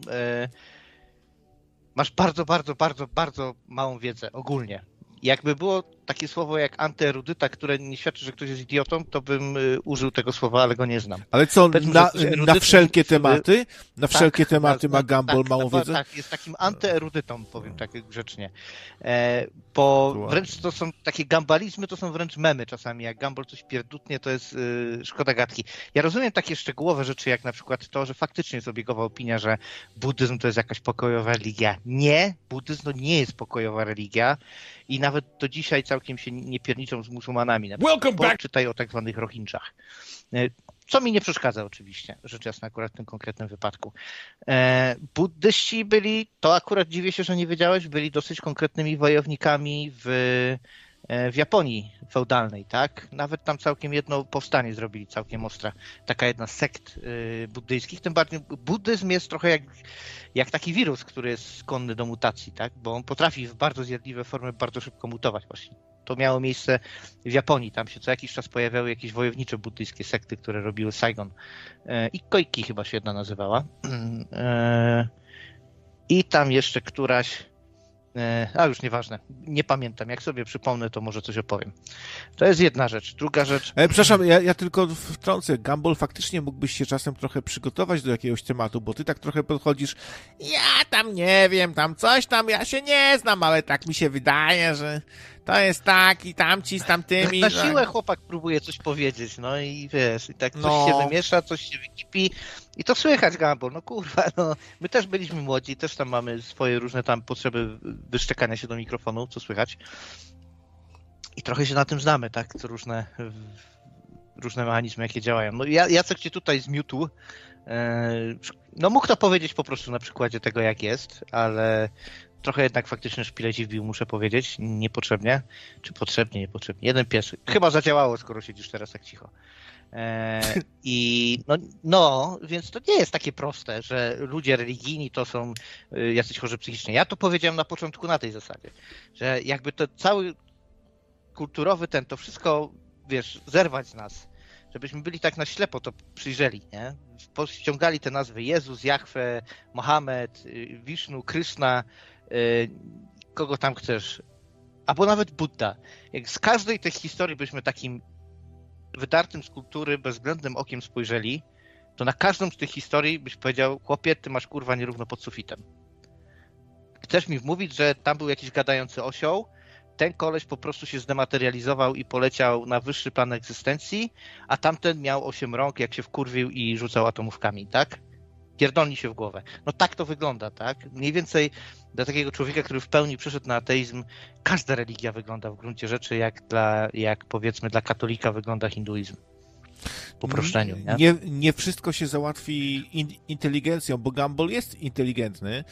Masz bardzo, bardzo, bardzo, bardzo małą wiedzę ogólnie. Jakby było takie słowo jak antyerudyta, które nie świadczy, że ktoś jest idiotą, to bym użył tego słowa, ale go nie znam. Ale co, Powiedzmy, na wszelkie tematy? Na wszelkie tematy ma Gumball małą wiedzę? Tak, jest takim antyerudytą, powiem tak grzecznie. Bo wręcz to są takie gambalizmy, to są wręcz memy czasami. Jak Gumball coś pierdutnie, to jest szkoda gadki. Ja rozumiem takie szczegółowe rzeczy, jak na przykład to, że faktycznie jest obiegowa opinia, że buddyzm to jest jakaś pokojowa religia. Nie, buddyzm to nie jest pokojowa religia i nawet do dzisiaj całkiem się nie pierniczą z muzułmanami. Czytaj o tak zwanych Rohingjach. Co mi nie przeszkadza oczywiście, rzecz jasna akurat w tym konkretnym wypadku. Buddyści byli, to akurat dziwię się, że nie wiedziałeś, byli dosyć konkretnymi wojownikami w Japonii feudalnej, tak? Nawet tam całkiem jedno powstanie zrobili, całkiem ostre. Taka jedna z sekt buddyjskich. Tym bardziej buddyzm jest trochę jak taki wirus, który jest skłonny do mutacji, tak? Bo on potrafi w bardzo zjadliwe formy bardzo szybko mutować właśnie. To miało miejsce w Japonii. Tam się co jakiś czas pojawiały jakieś wojownicze buddyjskie sekty, które robiły Saigon. I Koiki chyba się jedna nazywała. I tam jeszcze któraś... A już nieważne, nie pamiętam. Jak sobie przypomnę, to może coś opowiem. To jest jedna rzecz. Druga rzecz... Przepraszam, ja tylko wtrącę. Gumball, faktycznie mógłbyś się czasem trochę przygotować do jakiegoś tematu, bo ty tak trochę podchodzisz, ja tam nie wiem, tam coś tam, ja się nie znam, ale tak mi się wydaje, że to jest tak i tamci z tamtymi. Na siłę chłopak próbuje coś powiedzieć, no i wiesz, i tak coś się wymiesza, coś się wykipi i to słychać, Gumball, no kurwa, no. My też byliśmy młodzi, też tam mamy swoje różne tam potrzeby wyszczekania się do mikrofonu, co słychać. I trochę się na tym znamy, tak, co różne mechanizmy, jakie działają. No Jacek cię tutaj zmiótł. No mógł to powiedzieć po prostu na przykładzie tego, jak jest, ale trochę jednak faktycznie szpilę ci wbił, muszę powiedzieć, niepotrzebnie. Czy potrzebnie, niepotrzebnie. Jeden pies. Chyba zadziałało, skoro siedzisz teraz tak cicho. I więc to nie jest takie proste, że ludzie religijni to są jacyś chorzy psychicznie. Ja to powiedziałem na początku na tej zasadzie, że jakby to cały kulturowy to wszystko, wiesz, zerwać z nas, żebyśmy byli tak na ślepo to przyjrzeli, nie? Ściągali te nazwy Jezus, Jahwe, Mohamed, Wisznu, Kryszna, kogo tam chcesz, albo nawet Budda. Jak z każdej tej historii byśmy takim wydartym z kultury, bezwzględnym okiem spojrzeli, to na każdą z tych historii byś powiedział, chłopie, ty masz kurwa nierówno pod sufitem. Chcesz mi wmówić, że tam był jakiś gadający osioł, ten koleś po prostu się zdematerializował i poleciał na wyższy plan egzystencji, a tamten miał 8 rąk, jak się wkurwił i rzucał atomówkami, tak? Pierdolni się w głowę. No tak to wygląda, tak? Mniej więcej dla takiego człowieka, który w pełni przeszedł na ateizm, każda religia wygląda w gruncie rzeczy jak powiedzmy dla katolika wygląda hinduizm. Po uproszczeniu, nie? Nie wszystko się załatwi inteligencją, bo Gumball jest inteligentny.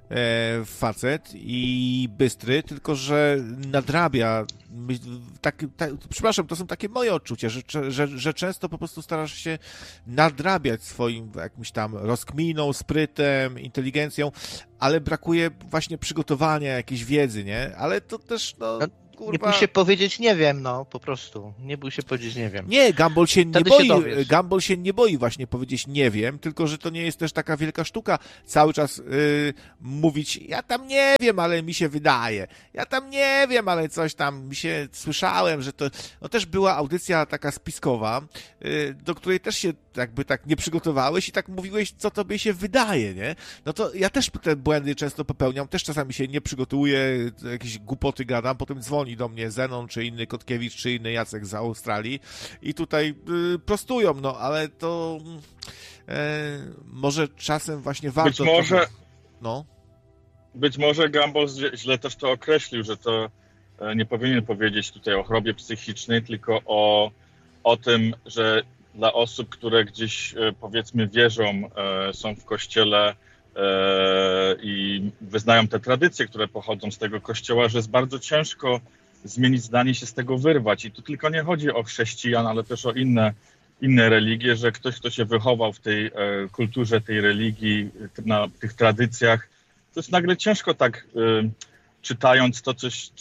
facet i bystry, tylko że nadrabia. Przepraszam, to są takie moje odczucia, że często po prostu starasz się nadrabiać swoim jakimś tam rozkminą, sprytem, inteligencją, ale brakuje właśnie przygotowania, jakiejś wiedzy, nie? Ale to też, kurwa... Nie bój się powiedzieć nie wiem, po prostu. Nie bój się powiedzieć nie wiem. Nie, Gumball się nie Wtedy boi. się Gumball się nie boi właśnie powiedzieć nie wiem, tylko że to nie jest też taka wielka sztuka cały czas mówić ja tam nie wiem, ale mi się wydaje. Ja tam nie wiem, ale coś tam mi się słyszałem, że to... No też była audycja taka spiskowa, do której też się jakby tak nie przygotowałeś i tak mówiłeś, co tobie się wydaje, nie? No to ja też te błędy często popełniam, też czasami się nie przygotuję, jakieś głupoty gadam, potem dzwoni do mnie Zenon, czy inny Kotkiewicz, czy inny Jacek z Australii i tutaj prostują, ale to może czasem właśnie warto... Być może Gumball źle też to określił, że to nie powinien powiedzieć tutaj o chorobie psychicznej, tylko o tym, że dla osób, które gdzieś powiedzmy wierzą, są w kościele i wyznają te tradycje, które pochodzą z tego kościoła, że jest bardzo ciężko zmienić zdanie, się z tego wyrwać. I tu tylko nie chodzi o chrześcijan, ale też o inne religie, że ktoś, kto się wychował w tej kulturze, tej religii, na tych tradycjach, to jest nagle ciężko tak czytając to,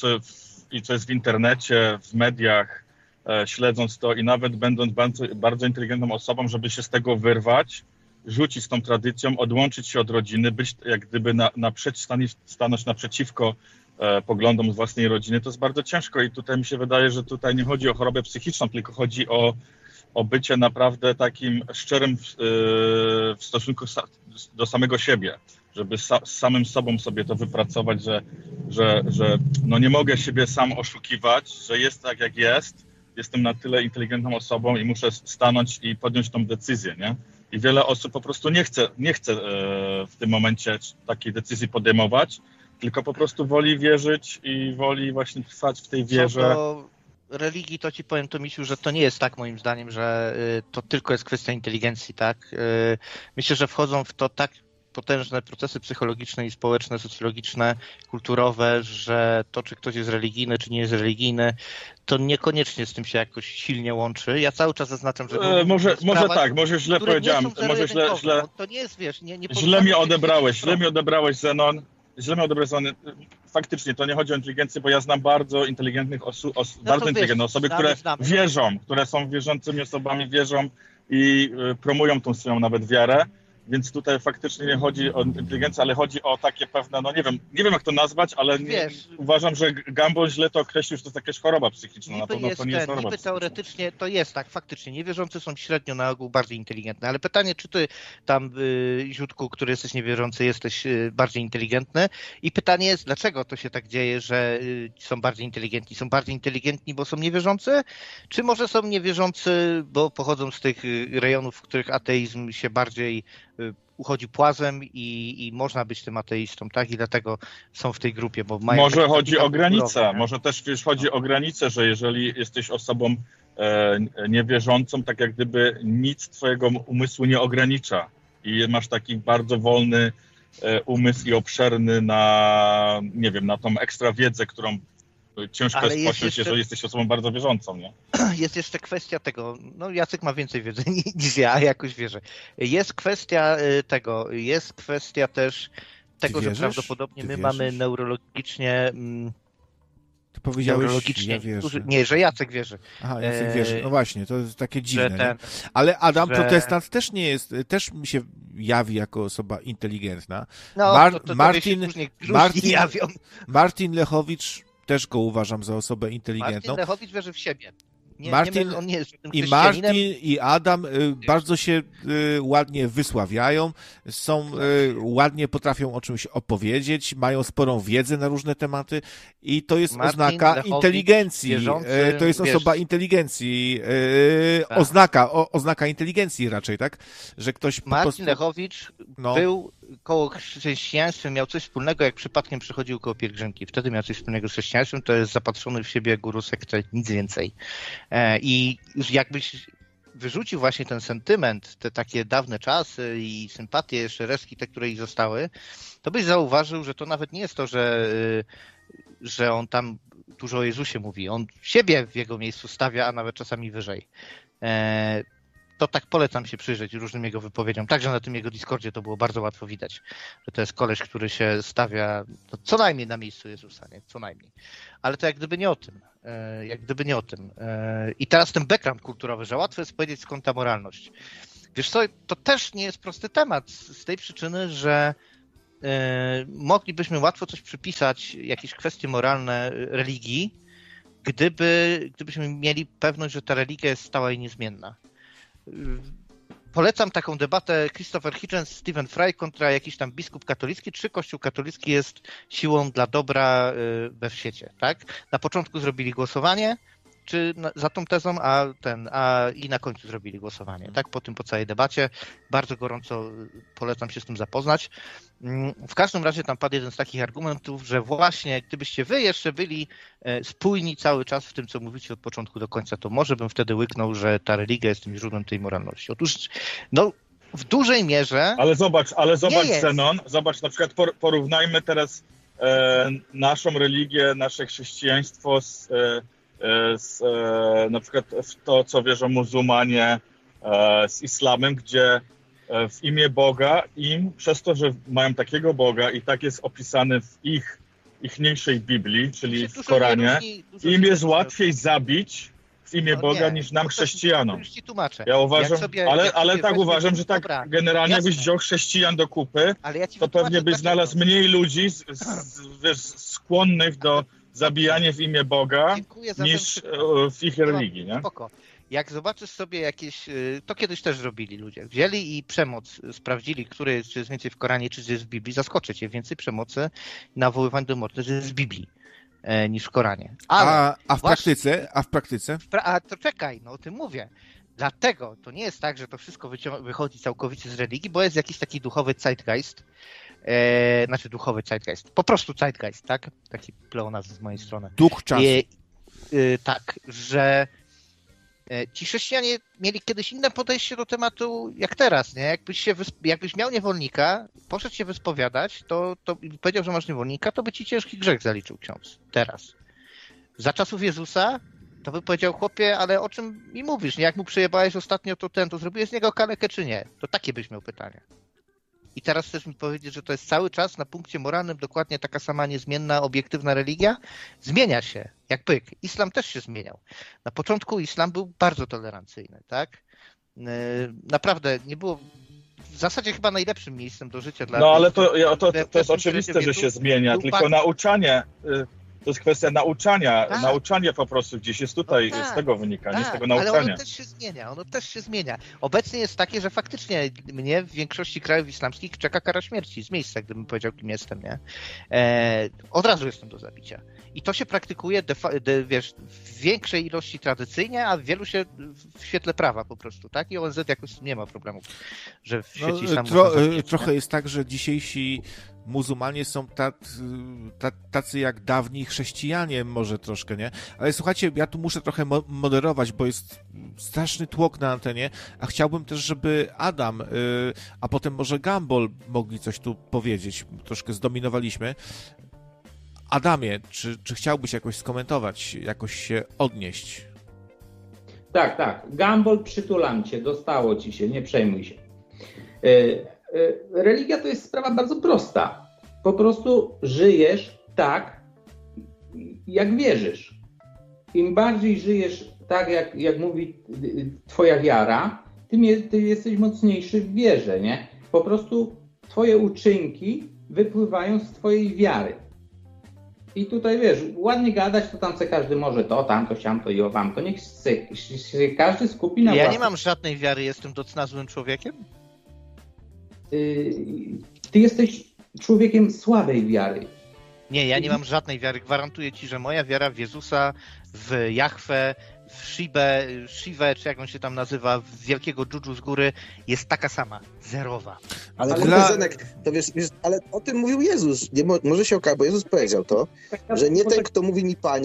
co jest w internecie, w mediach, śledząc to i nawet będąc bardzo inteligentną osobą, żeby się z tego wyrwać, rzucić z tą tradycją, odłączyć się od rodziny, być jak gdyby stanąć naprzeciwko poglądom z własnej rodziny, to jest bardzo ciężko i tutaj mi się wydaje, że tutaj nie chodzi o chorobę psychiczną, tylko chodzi o bycie naprawdę takim szczerym w stosunku do samego siebie, żeby z samym sobą sobie to wypracować, że nie mogę siebie sam oszukiwać, że jest tak jak jest, jestem na tyle inteligentną osobą i muszę stanąć i podjąć tą decyzję, nie? I wiele osób po prostu nie chce w tym momencie takiej decyzji podejmować, tylko po prostu woli wierzyć i woli właśnie trwać w tej wierze. Co do religii, to ci powiem, Tomisiu, że to nie jest tak moim zdaniem, że to tylko jest kwestia inteligencji, tak? Myślę, że wchodzą w to tak potężne procesy psychologiczne i społeczne, socjologiczne, kulturowe, że to, czy ktoś jest religijny, czy nie jest religijny, to niekoniecznie z tym się jakoś silnie łączy. Ja cały czas zaznaczam, że... Może tak, może źle powiedziałem. Może źle. To nie jest, wiesz, nie źle mi odebrałeś, Zenon. Źle mnie odebrałeś, Zenon. Faktycznie, to nie chodzi o inteligencję, bo ja znam bardzo inteligentnych inteligentne osoby, które wierzą, które są wierzącymi osobami, wierzą i promują tą swoją nawet wiarę. Więc tutaj faktycznie nie chodzi o inteligencję, ale chodzi o takie pewne, nie wiem jak to nazwać, ale uważam, że Gumball źle to określił, że to jest jakaś choroba psychiczna. Na pewno to nie jest choroba psychiczna. Teoretycznie to jest tak, faktycznie. Niewierzący są średnio na ogół bardziej inteligentne, ale pytanie, czy ty tam, Ziutku, który jesteś niewierzący, jesteś bardziej inteligentny? I pytanie jest, dlaczego to się tak dzieje, że są bardziej inteligentni? Są bardziej inteligentni, bo są niewierzący? Czy może są niewierzący, bo pochodzą z tych rejonów, w których ateizm się bardziej uchodzi płazem i można być tym ateistą, tak? I dlatego są w tej grupie, bo mają... Może chodzi o granicę, może też chodzi o granicę, że jeżeli jesteś osobą niewierzącą, tak jak gdyby nic twojego umysłu nie ogranicza i masz taki bardzo wolny umysł i obszerny na, nie wiem, na tą ekstra wiedzę, którą ciężko jest posiąść, jeżeli jesteś osobą bardzo wierzącą, nie? Jest jeszcze kwestia tego, Jacek ma więcej wiedzy niż ja jakoś wierzę. Jest kwestia tego, jest kwestia też tego, że prawdopodobnie my mamy neurologicznie... Ty powiedziałeś, ja wierzę. Nie, że Jacek wierzy. Aha, Jacek wierzy. No właśnie, to jest takie dziwne. Ale Adam Protestant też nie jest, też mi się jawi jako osoba inteligentna. Martin Lechowicz też go uważam za osobę inteligentną. Martin Lechowicz wierzy w siebie. On nie jest Martin i Adam bardzo się ładnie wysławiają, ładnie potrafią o czymś opowiedzieć, mają sporą wiedzę na różne tematy i to jest oznaka inteligencji. To jest osoba inteligencji. Oznaka inteligencji raczej, tak? Że ktoś Martin Lechowicz był koło chrześcijaństwa, miał coś wspólnego, jak przypadkiem przychodził koło pielgrzymki. Wtedy miał coś wspólnego z chrześcijaństwem, to jest zapatrzony w siebie guru sekty, nic więcej. I już jakbyś wyrzucił właśnie ten sentyment, te takie dawne czasy i sympatie, jeszcze resztki te, które ich zostały, to byś zauważył, że to nawet nie jest to, że on tam dużo o Jezusie mówi. On siebie w jego miejscu stawia, a nawet czasami wyżej. To tak polecam się przyjrzeć różnym jego wypowiedziom. Także na tym jego Discordzie to było bardzo łatwo widać, że to jest koleś, który się stawia co najmniej na miejscu Jezusa, nie? Co najmniej. Ale to jak gdyby nie o tym. I teraz ten background kulturowy, że łatwo jest powiedzieć, skąd ta moralność. Wiesz co, to też nie jest prosty temat z tej przyczyny, że moglibyśmy łatwo coś przypisać, jakieś kwestie moralne religii, gdybyśmy mieli pewność, że ta religia jest stała i niezmienna. Polecam taką debatę Christopher Hitchens, Stephen Fry kontra jakiś tam biskup katolicki, czy Kościół katolicki jest siłą dla dobra we świecie, tak? Na początku zrobili głosowanie, czy za tą tezą, i na końcu zrobili głosowanie, tak? Po całej debacie. Bardzo gorąco polecam się z tym zapoznać. W każdym razie tam padł jeden z takich argumentów, że właśnie gdybyście wy jeszcze byli spójni cały czas w tym, co mówicie od początku do końca, to może bym wtedy łyknął, że ta religia jest tym źródłem tej moralności. Otóż, no, w dużej mierze... Ale zobacz, Zenon, zobacz, na przykład porównajmy teraz naszą religię, nasze chrześcijaństwo na przykład w to, co wierzą muzułmanie z islamem, gdzie w imię Boga im, przez to, że mają takiego Boga i tak jest opisany w ich ichniejszej Biblii, czyli w Koranie, im jest łatwiej zabić w imię Boga niż nam chrześcijanom. Ja uważam, ale tak uważam, że tak generalnie jakbyś wziął chrześcijan do kupy, to pewnie byś znalazł mniej ludzi skłonnych do zabijania w imię Boga niż w ich religii, nie? Spoko. Jak zobaczysz sobie jakieś, to kiedyś też robili ludzie, wzięli i przemoc sprawdzili, czy jest więcej w Koranie, czy jest w Biblii, zaskoczy cię, więcej przemocy, nawoływań do mordy, że jest w Biblii niż w Koranie. Ale a w praktyce? To czekaj, no o tym mówię. Dlatego to nie jest tak, że to wszystko wychodzi całkowicie z religii, bo jest jakiś taki duchowy zeitgeist, duchowy zeitgeist, po prostu zeitgeist, tak? Taki pleonazm z mojej strony. Duch czasu. Tak, że ci chrześcijanie mieli kiedyś inne podejście do tematu jak teraz, nie? Jakbyś miał niewolnika, poszedł się wyspowiadać, to powiedział, że masz niewolnika, to by ci ciężki grzech zaliczył ksiądz. Teraz. Za czasów Jezusa to by powiedział, chłopie, ale o czym mi mówisz? Nie? Jak mu przejebałeś ostatnio, to zrobiłeś z niego kalekę, czy nie? To takie byś miał pytanie. I teraz chcesz mi powiedzieć, że to jest cały czas na punkcie moralnym dokładnie taka sama niezmienna, obiektywna religia? Zmienia się, jak pyk. Islam też się zmieniał. Na początku islam był bardzo tolerancyjny, tak? Naprawdę nie było w zasadzie chyba najlepszym miejscem do życia dla... No ale to jest oczywiste, że się zmienia, tylko nauczanie... To jest kwestia nauczania, nauczanie po prostu gdzieś jest tutaj, z tego wynika, nie z tego nauczania. Ale ono też się zmienia. Obecnie jest takie, że faktycznie mnie w większości krajów islamskich czeka kara śmierci z miejsca, gdybym powiedział, kim jestem, nie? Od razu jestem do zabicia. I to się praktykuje, w większej ilości tradycyjnie, a w wielu się w świetle prawa po prostu, tak? I ONZ jakoś nie ma problemu, że w świecie islamu... Trochę jest tak, że dzisiejsi muzułmanie są tacy jak dawni chrześcijanie, może troszkę, nie? Ale słuchajcie, ja tu muszę trochę moderować, bo jest straszny tłok na antenie, a chciałbym też, żeby Adam, a potem może Gumball mogli coś tu powiedzieć. Troszkę zdominowaliśmy. Adamie, czy chciałbyś jakoś skomentować, jakoś się odnieść? Tak. Gumball, przytulam cię, dostało ci się, nie przejmuj się. Religia to jest sprawa bardzo prosta. Po prostu żyjesz tak, jak wierzysz. Im bardziej żyjesz tak, jak mówi twoja wiara, tym ty jesteś mocniejszy w wierze, nie? Po prostu twoje uczynki wypływają z twojej wiary. I tutaj wiesz, ładnie gadać, to tam co każdy może to, tamto, siamto i owamto. Niech się każdy skupi na Ja nie mam żadnej wiary, jestem docnazłym człowiekiem? Ty jesteś człowiekiem słabej wiary. Nie, ja nie mam żadnej wiary. Gwarantuję ci, że moja wiara w Jezusa, w Jahwe, w Shivę, czy jak on się tam nazywa, w wielkiego dżudżu z góry, jest taka sama. Zerowa. Ale Zenek, to wiesz, ale o tym mówił Jezus. Może się okazać, bo Jezus powiedział to, że nie ten, kto mówi mi Panie,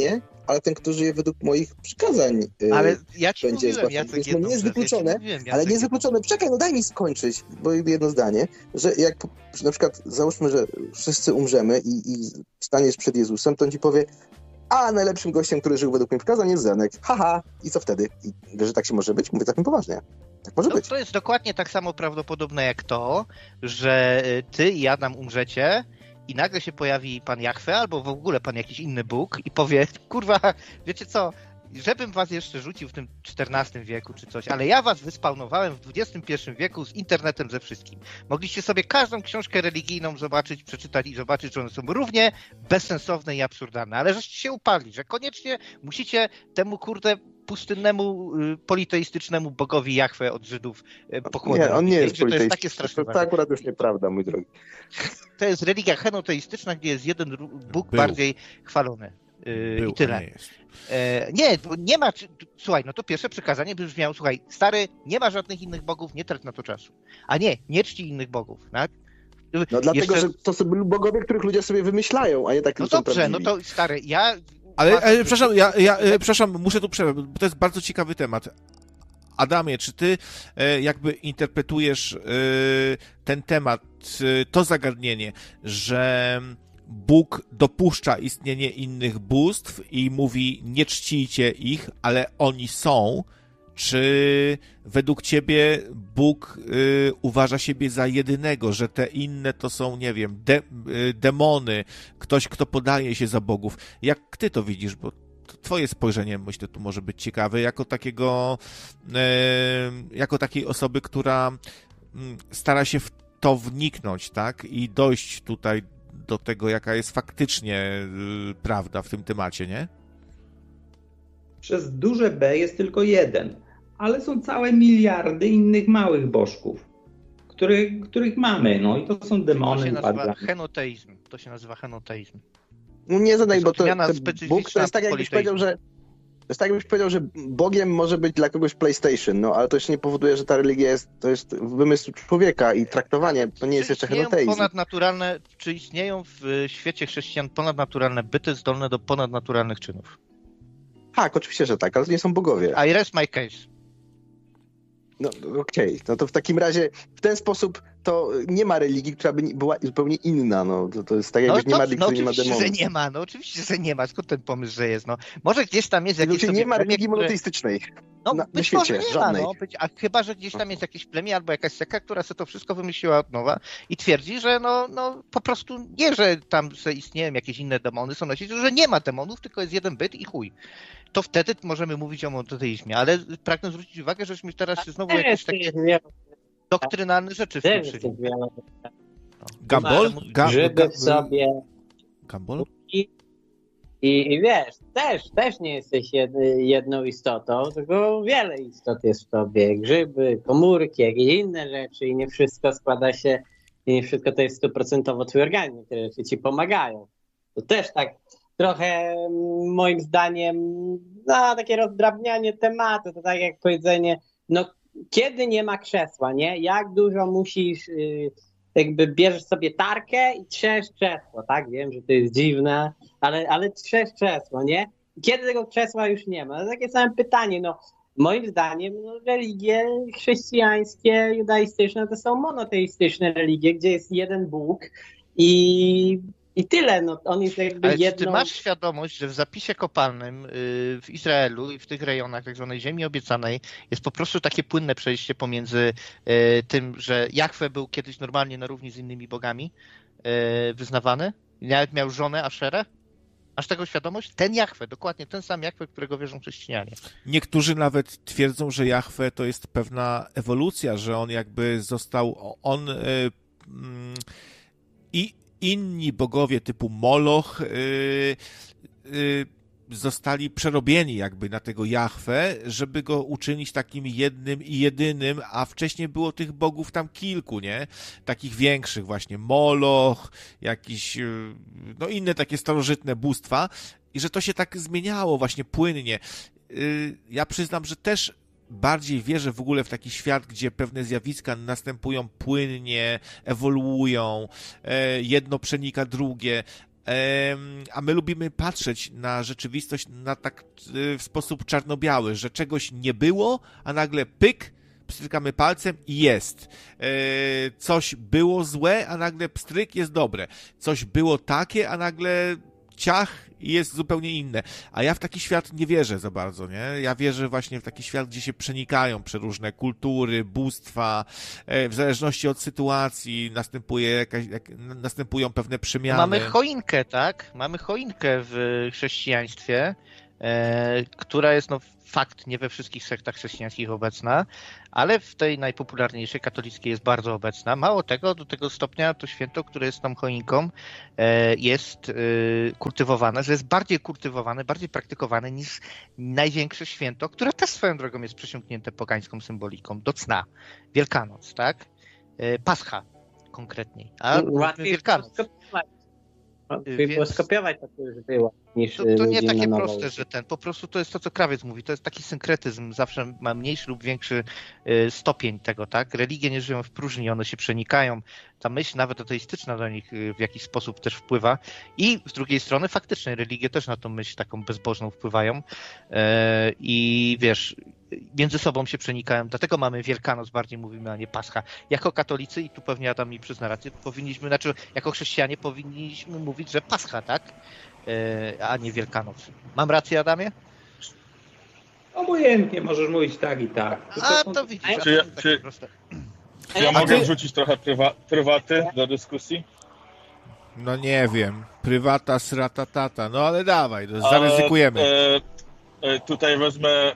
ale ten, kto żyje według moich przykazań, Ale ja ci będzie mówiłem, zbawiony. Jacek, Więc jedną nie jest rzecz. wykluczone, ale nie jest wykluczone. Czekaj, no daj mi skończyć, bo jedno zdanie, że jak na przykład załóżmy, że wszyscy umrzemy i staniesz przed Jezusem, to on ci powie, a najlepszym gościem, który żył według moich przykazań jest Zenek. Haha, i co wtedy? I wiesz, że tak się może być? Mówię całkiem poważnie. Tak może być. To jest dokładnie tak samo prawdopodobne jak to, że ty i Adam umrzecie i nagle się pojawi pan Jahwe albo w ogóle pan jakiś inny Bóg i powie, kurwa, wiecie co, żebym was jeszcze rzucił w tym XIV wieku czy coś, ale ja was wyspawnowałem w XXI wieku z internetem ze wszystkim. Mogliście sobie każdą książkę religijną zobaczyć, przeczytać i zobaczyć, że one są równie bezsensowne i absurdalne, ale żeście się uparli, że koniecznie musicie temu pustynnemu, politeistycznemu bogowi Jahwe od Żydów pokłonić. Nie, on nie jest że to jest takie politeistyczny. straszne. To akurat już nieprawda, mój drogi. To jest religia henoteistyczna, gdzie jest jeden Bóg Był. bardziej chwalony. Był, I tyle. nie jest. Nie ma. Słuchaj, no to pierwsze przykazanie by brzmiało, słuchaj, stary, nie ma żadnych innych bogów, nie trać na to czasu. A nie czci innych bogów, tak? No dlatego, że to są bogowie, których ludzie sobie wymyślają, a nie tak No są dobrze, prawdziwi. no to stary, ja... Ale przepraszam, przepraszam, muszę tu przerwać, bo to jest bardzo ciekawy temat. Adamie, czy ty jakby interpretujesz ten temat, to zagadnienie, że Bóg dopuszcza istnienie innych bóstw i mówi, nie czcijcie ich, ale oni są, czy według ciebie Bóg uważa siebie za jedynego, że te inne to są, nie wiem, demony, ktoś, kto podaje się za bogów? Jak ty to widzisz? Bo twoje spojrzenie, myślę, tu może być ciekawe, jako takiej osoby, która stara się w to wniknąć, tak? I dojść tutaj do tego, jaka jest faktycznie prawda w tym temacie, nie? Przez duże B jest tylko jeden, ale są całe miliardy innych małych bożków, których mamy, no i to są demony. To się nazywa bardzo. henoteizm. To się nazywa henoteizm. No nie zadaj, bo to odmiana Bóg specyficzna to jest tak, jakbyś powiedział, że Bogiem może być dla kogoś PlayStation, no ale to jeszcze nie powoduje, że ta religia to jest wymysł człowieka i traktowanie, to nie jest jeszcze henoteizm. Czy istnieją w świecie chrześcijan ponadnaturalne byty zdolne do ponadnaturalnych czynów? Tak, oczywiście, że tak, ale to nie są bogowie. I rest my case. No okej, no to w takim razie w ten sposób to nie ma religii, która by była zupełnie inna, no to jest tak jakby nie ma religii, nie ma oczywiście, demonów. że nie ma, no oczywiście, że nie ma, skąd ten pomysł, że jest, no. Może gdzieś tam jest jakieś... Nie ma religii monoteistycznej. No, na być świecie, może nie żadnej. ma, no, a chyba, że gdzieś tam jest jakieś plemię albo jakaś seka, która sobie to wszystko wymyśliła od nowa i twierdzi, że no po prostu nie, że tam istnieją jakieś inne demony, są nosić, że nie ma demonów, tylko jest jeden byt i chuj. To wtedy możemy mówić o monoteizmie, ale pragnę zwrócić uwagę, żeśmy teraz się znowu jakieś takie doktrynalne rzeczy w tym przyjęli. Gambol? Grzyby w sobie. Gambol? I wiesz, też nie jesteś jedną istotą, tylko wiele istot jest w tobie. Grzyby, komórki, jakieś inne rzeczy i nie wszystko składa się, i nie wszystko to jest 100% twój organizm, które rzeczy ci pomagają. To też tak trochę moim zdaniem, no takie rozdrabnianie tematu, to tak jak powiedzenie, no kiedy nie ma krzesła, nie? Jak dużo musisz, jakby bierzesz sobie tarkę i trzesz krzesło, tak? Wiem, że to jest dziwne, ale trzesz krzesło, nie? Kiedy tego krzesła już nie ma? To takie same pytanie, no moim zdaniem religie chrześcijańskie, judaistyczne to są monoteistyczne religie, gdzie jest jeden Bóg i tyle, no on jest jakby Ale jedną... czy ty masz świadomość, że w zapisie kopalnym w Izraelu i w tych rejonach tak zwanej ziemi obiecanej jest po prostu takie płynne przejście pomiędzy tym, że Jahwe był kiedyś normalnie na równi z innymi bogami wyznawany i nawet miał żonę Aszerę? Masz tego świadomość? Ten Jahwe, dokładnie ten sam Jahwe, którego wierzą chrześcijanie. Niektórzy nawet twierdzą, że Jahwe to jest pewna ewolucja, że on jakby został, i inni bogowie typu Moloch zostali przerobieni jakby na tego Jahwe, żeby go uczynić takim jednym i jedynym, a wcześniej było tych bogów tam kilku, nie? Takich większych właśnie, Moloch, jakiś, no inne takie starożytne bóstwa i że to się tak zmieniało właśnie płynnie. Ja przyznam, że też bardziej wierzę w ogóle w taki świat, gdzie pewne zjawiska następują płynnie, ewoluują, jedno przenika drugie. a my lubimy patrzeć na rzeczywistość na tak w sposób czarno-biały, że czegoś nie było, a nagle pyk, pstrykamy palcem i jest. Coś było złe, a nagle pstryk jest dobre. Coś było takie, a nagle ciach i jest zupełnie inne. A ja w taki świat nie wierzę za bardzo, nie? Ja wierzę właśnie w taki świat, gdzie się przenikają przeróżne kultury, bóstwa, w zależności od sytuacji następują pewne przemiany. Mamy choinkę, tak? Mamy choinkę w chrześcijaństwie, która jest fakt nie we wszystkich sektach chrześcijańskich obecna, ale w tej najpopularniejszej katolickiej jest bardzo obecna. Mało tego, do tego stopnia to święto, które jest tą choinką, jest kultywowane, że jest bardziej kultywowane, bardziej praktykowane niż największe święto, które też swoją drogą jest przesiąknięte pogańską symboliką, do cna. Wielkanoc, tak? Pascha konkretniej. A Wielkanoc. Łatwiej było skopiować to, co już było, niż to nie takie proste, że po prostu to jest to, co krawiec mówi, to jest taki synkretyzm, zawsze ma mniejszy lub większy stopień tego, tak? Religie nie żyją w próżni, one się przenikają, ta myśl nawet ateistyczna do nich w jakiś sposób też wpływa i z drugiej strony faktycznie religie też na tą myśl taką bezbożną wpływają i wiesz, między sobą się przenikają, dlatego mamy Wielkanoc, bardziej mówimy, a nie Pascha. Jako katolicy, i tu pewnie Adam mi przyzna rację, jako chrześcijanie powinniśmy mówić, że Pascha, tak? A nie Wielkanoc. Mam rację, Adamie? Obojętnie, możesz mówić tak i tak. To widzisz, Czy ja mogę wrzucić trochę prywaty do dyskusji? No nie wiem. Prywata, srata, tata. No ale dawaj, zaryzykujemy. Tutaj wezmę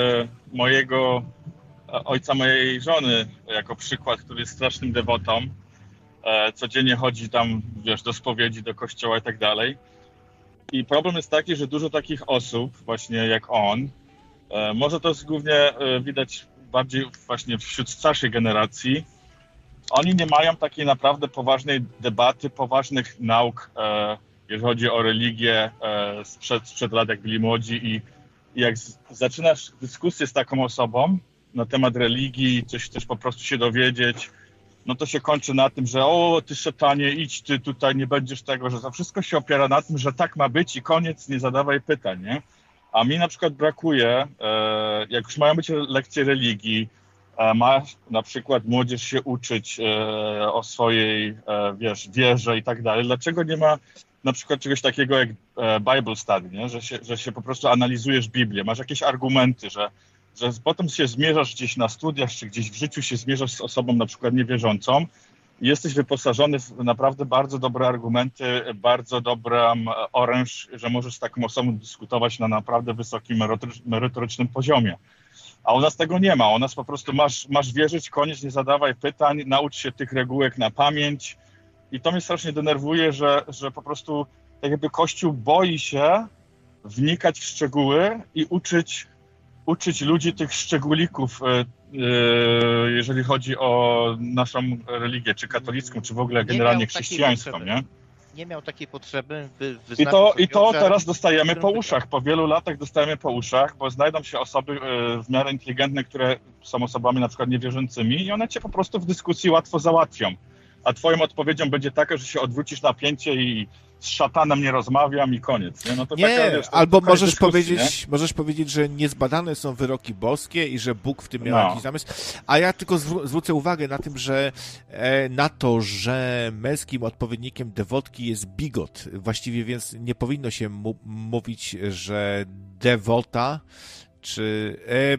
ojca mojej żony jako przykład, który jest strasznym dewotą. Codziennie chodzi tam, wiesz, do spowiedzi, do kościoła i tak dalej. I problem jest taki, że dużo takich osób, właśnie jak on, może to jest głównie widać bardziej właśnie wśród starszej generacji, oni nie mają takiej naprawdę poważnej debaty, poważnych nauk, jeżeli chodzi o religię sprzed lat, jak byli młodzi i jak zaczynasz dyskusję z taką osobą na temat religii, coś po prostu się dowiedzieć, no to się kończy na tym, że ty szatanie, idź ty tutaj, nie będziesz tego, że to wszystko się opiera na tym, że tak ma być i koniec, nie zadawaj pytań, nie? A mi na przykład brakuje, jak już mają być lekcje religii, ma na przykład młodzież się uczyć o swojej, wierze i tak dalej, dlaczego nie ma na przykład czegoś takiego jak Bible Study, nie? Że się po prostu analizujesz Biblię, masz jakieś argumenty, że potem się zmierzasz gdzieś na studiach, czy gdzieś w życiu się zmierzasz z osobą na przykład niewierzącą i jesteś wyposażony w naprawdę bardzo dobre argumenty, bardzo dobrą oręż, że możesz z taką osobą dyskutować na naprawdę wysokim merytorycznym poziomie. A u nas tego nie ma, u nas po prostu masz wierzyć, koniec, nie zadawaj pytań, naucz się tych regułek na pamięć i to mnie strasznie denerwuje, że po prostu tak jakby Kościół boi się wnikać w szczegóły i uczyć ludzi tych szczególików, jeżeli chodzi o naszą religię, czy katolicką, czy w ogóle generalnie chrześcijańską, nie? Nie miał takiej potrzeby, by I to teraz dostajemy po uszach, po wielu latach dostajemy po uszach, bo znajdą się osoby w miarę inteligentne, które są osobami na przykład niewierzącymi i one cię po prostu w dyskusji łatwo załatwią. A twoją odpowiedzią będzie taka, że się odwrócisz na pięcie i z szatanem nie rozmawiam i koniec. Nie, no to nie taka, wiesz, to albo możesz powiedzieć, że niezbadane są wyroki boskie i że Bóg w tym miał jakiś zamysł. A ja tylko zwrócę uwagę na tym, że męskim odpowiednikiem dewotki jest bigot. Właściwie więc nie powinno się mówić, że dewota, czy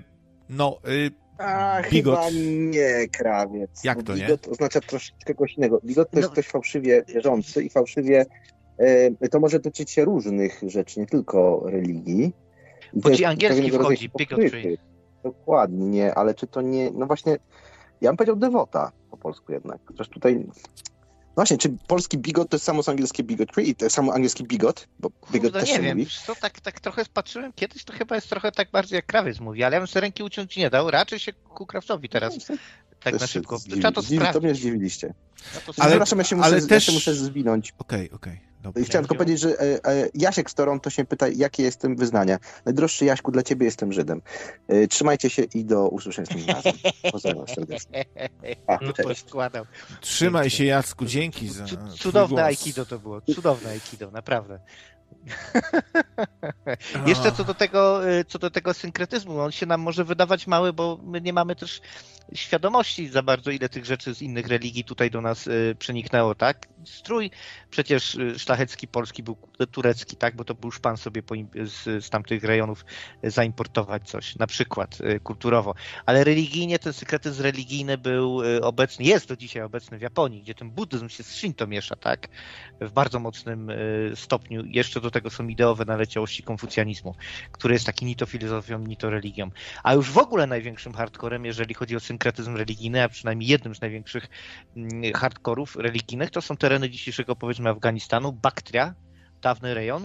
bigot. Chyba nie, krawiec. Jak to bigot nie? Oznacza troszeczkę kogoś innego. Bigot to jest ktoś fałszywie wierzący i fałszywie to może dotyczyć się różnych rzeczy, nie tylko religii. Bo ci angielski wchodzi, bigotry. Dokładnie, ale czy to nie... No właśnie, ja bym powiedział dewota po polsku jednak. Chociaż tutaj... Właśnie, czy polski bigot to jest samo angielskie bigotry i to jest samo angielski bigot? Bo bigot też się mówi. Co, tak trochę patrzyłem kiedyś, to chyba jest trochę tak bardziej jak krawiec mówi, ale ja bym sobie ręki uciąć nie dał, raczej się ku krawcowi teraz tak na szybko. Trzeba to sprawdzić. To mnie zdziwiliście. No to ale ja się muszę zwinąć. Okej. I chciałem tylko powiedzieć, że Jasiek z Toronto się pyta, jakie jestem wyznania. Najdroższy Jaśku, dla ciebie jestem Żydem. Trzymajcie się i do usłyszenia z tym razem. Pozdrawiam serdecznie. Składam. Trzymaj się, Jacku, dzięki za cudowne aikido to było, cudowne aikido, naprawdę. Jeszcze co do tego synkretyzmu, on się nam może wydawać mały, bo my nie mamy też świadomości za bardzo, ile tych rzeczy z innych religii tutaj do nas przeniknęło, tak? Strój przecież szlachecki polski był turecki, tak? Bo to był szpan sobie z tamtych rejonów zaimportować coś, na przykład kulturowo. Ale religijnie ten synkretyzm religijny był obecny, jest do dzisiaj obecny w Japonii, gdzie ten buddyzm się z Shinto miesza, tak? W bardzo mocnym stopniu. Jeszcze do tego są ideowe naleciałości konfucjanizmu, który jest taki ni to filozofią, ni to religią. A już w ogóle największym hardcorem, jeżeli chodzi o synkretyzm religijny, a przynajmniej jednym z największych hardkorów religijnych, to są tereny dzisiejszego, powiedzmy, Afganistanu, Baktria, dawny rejon,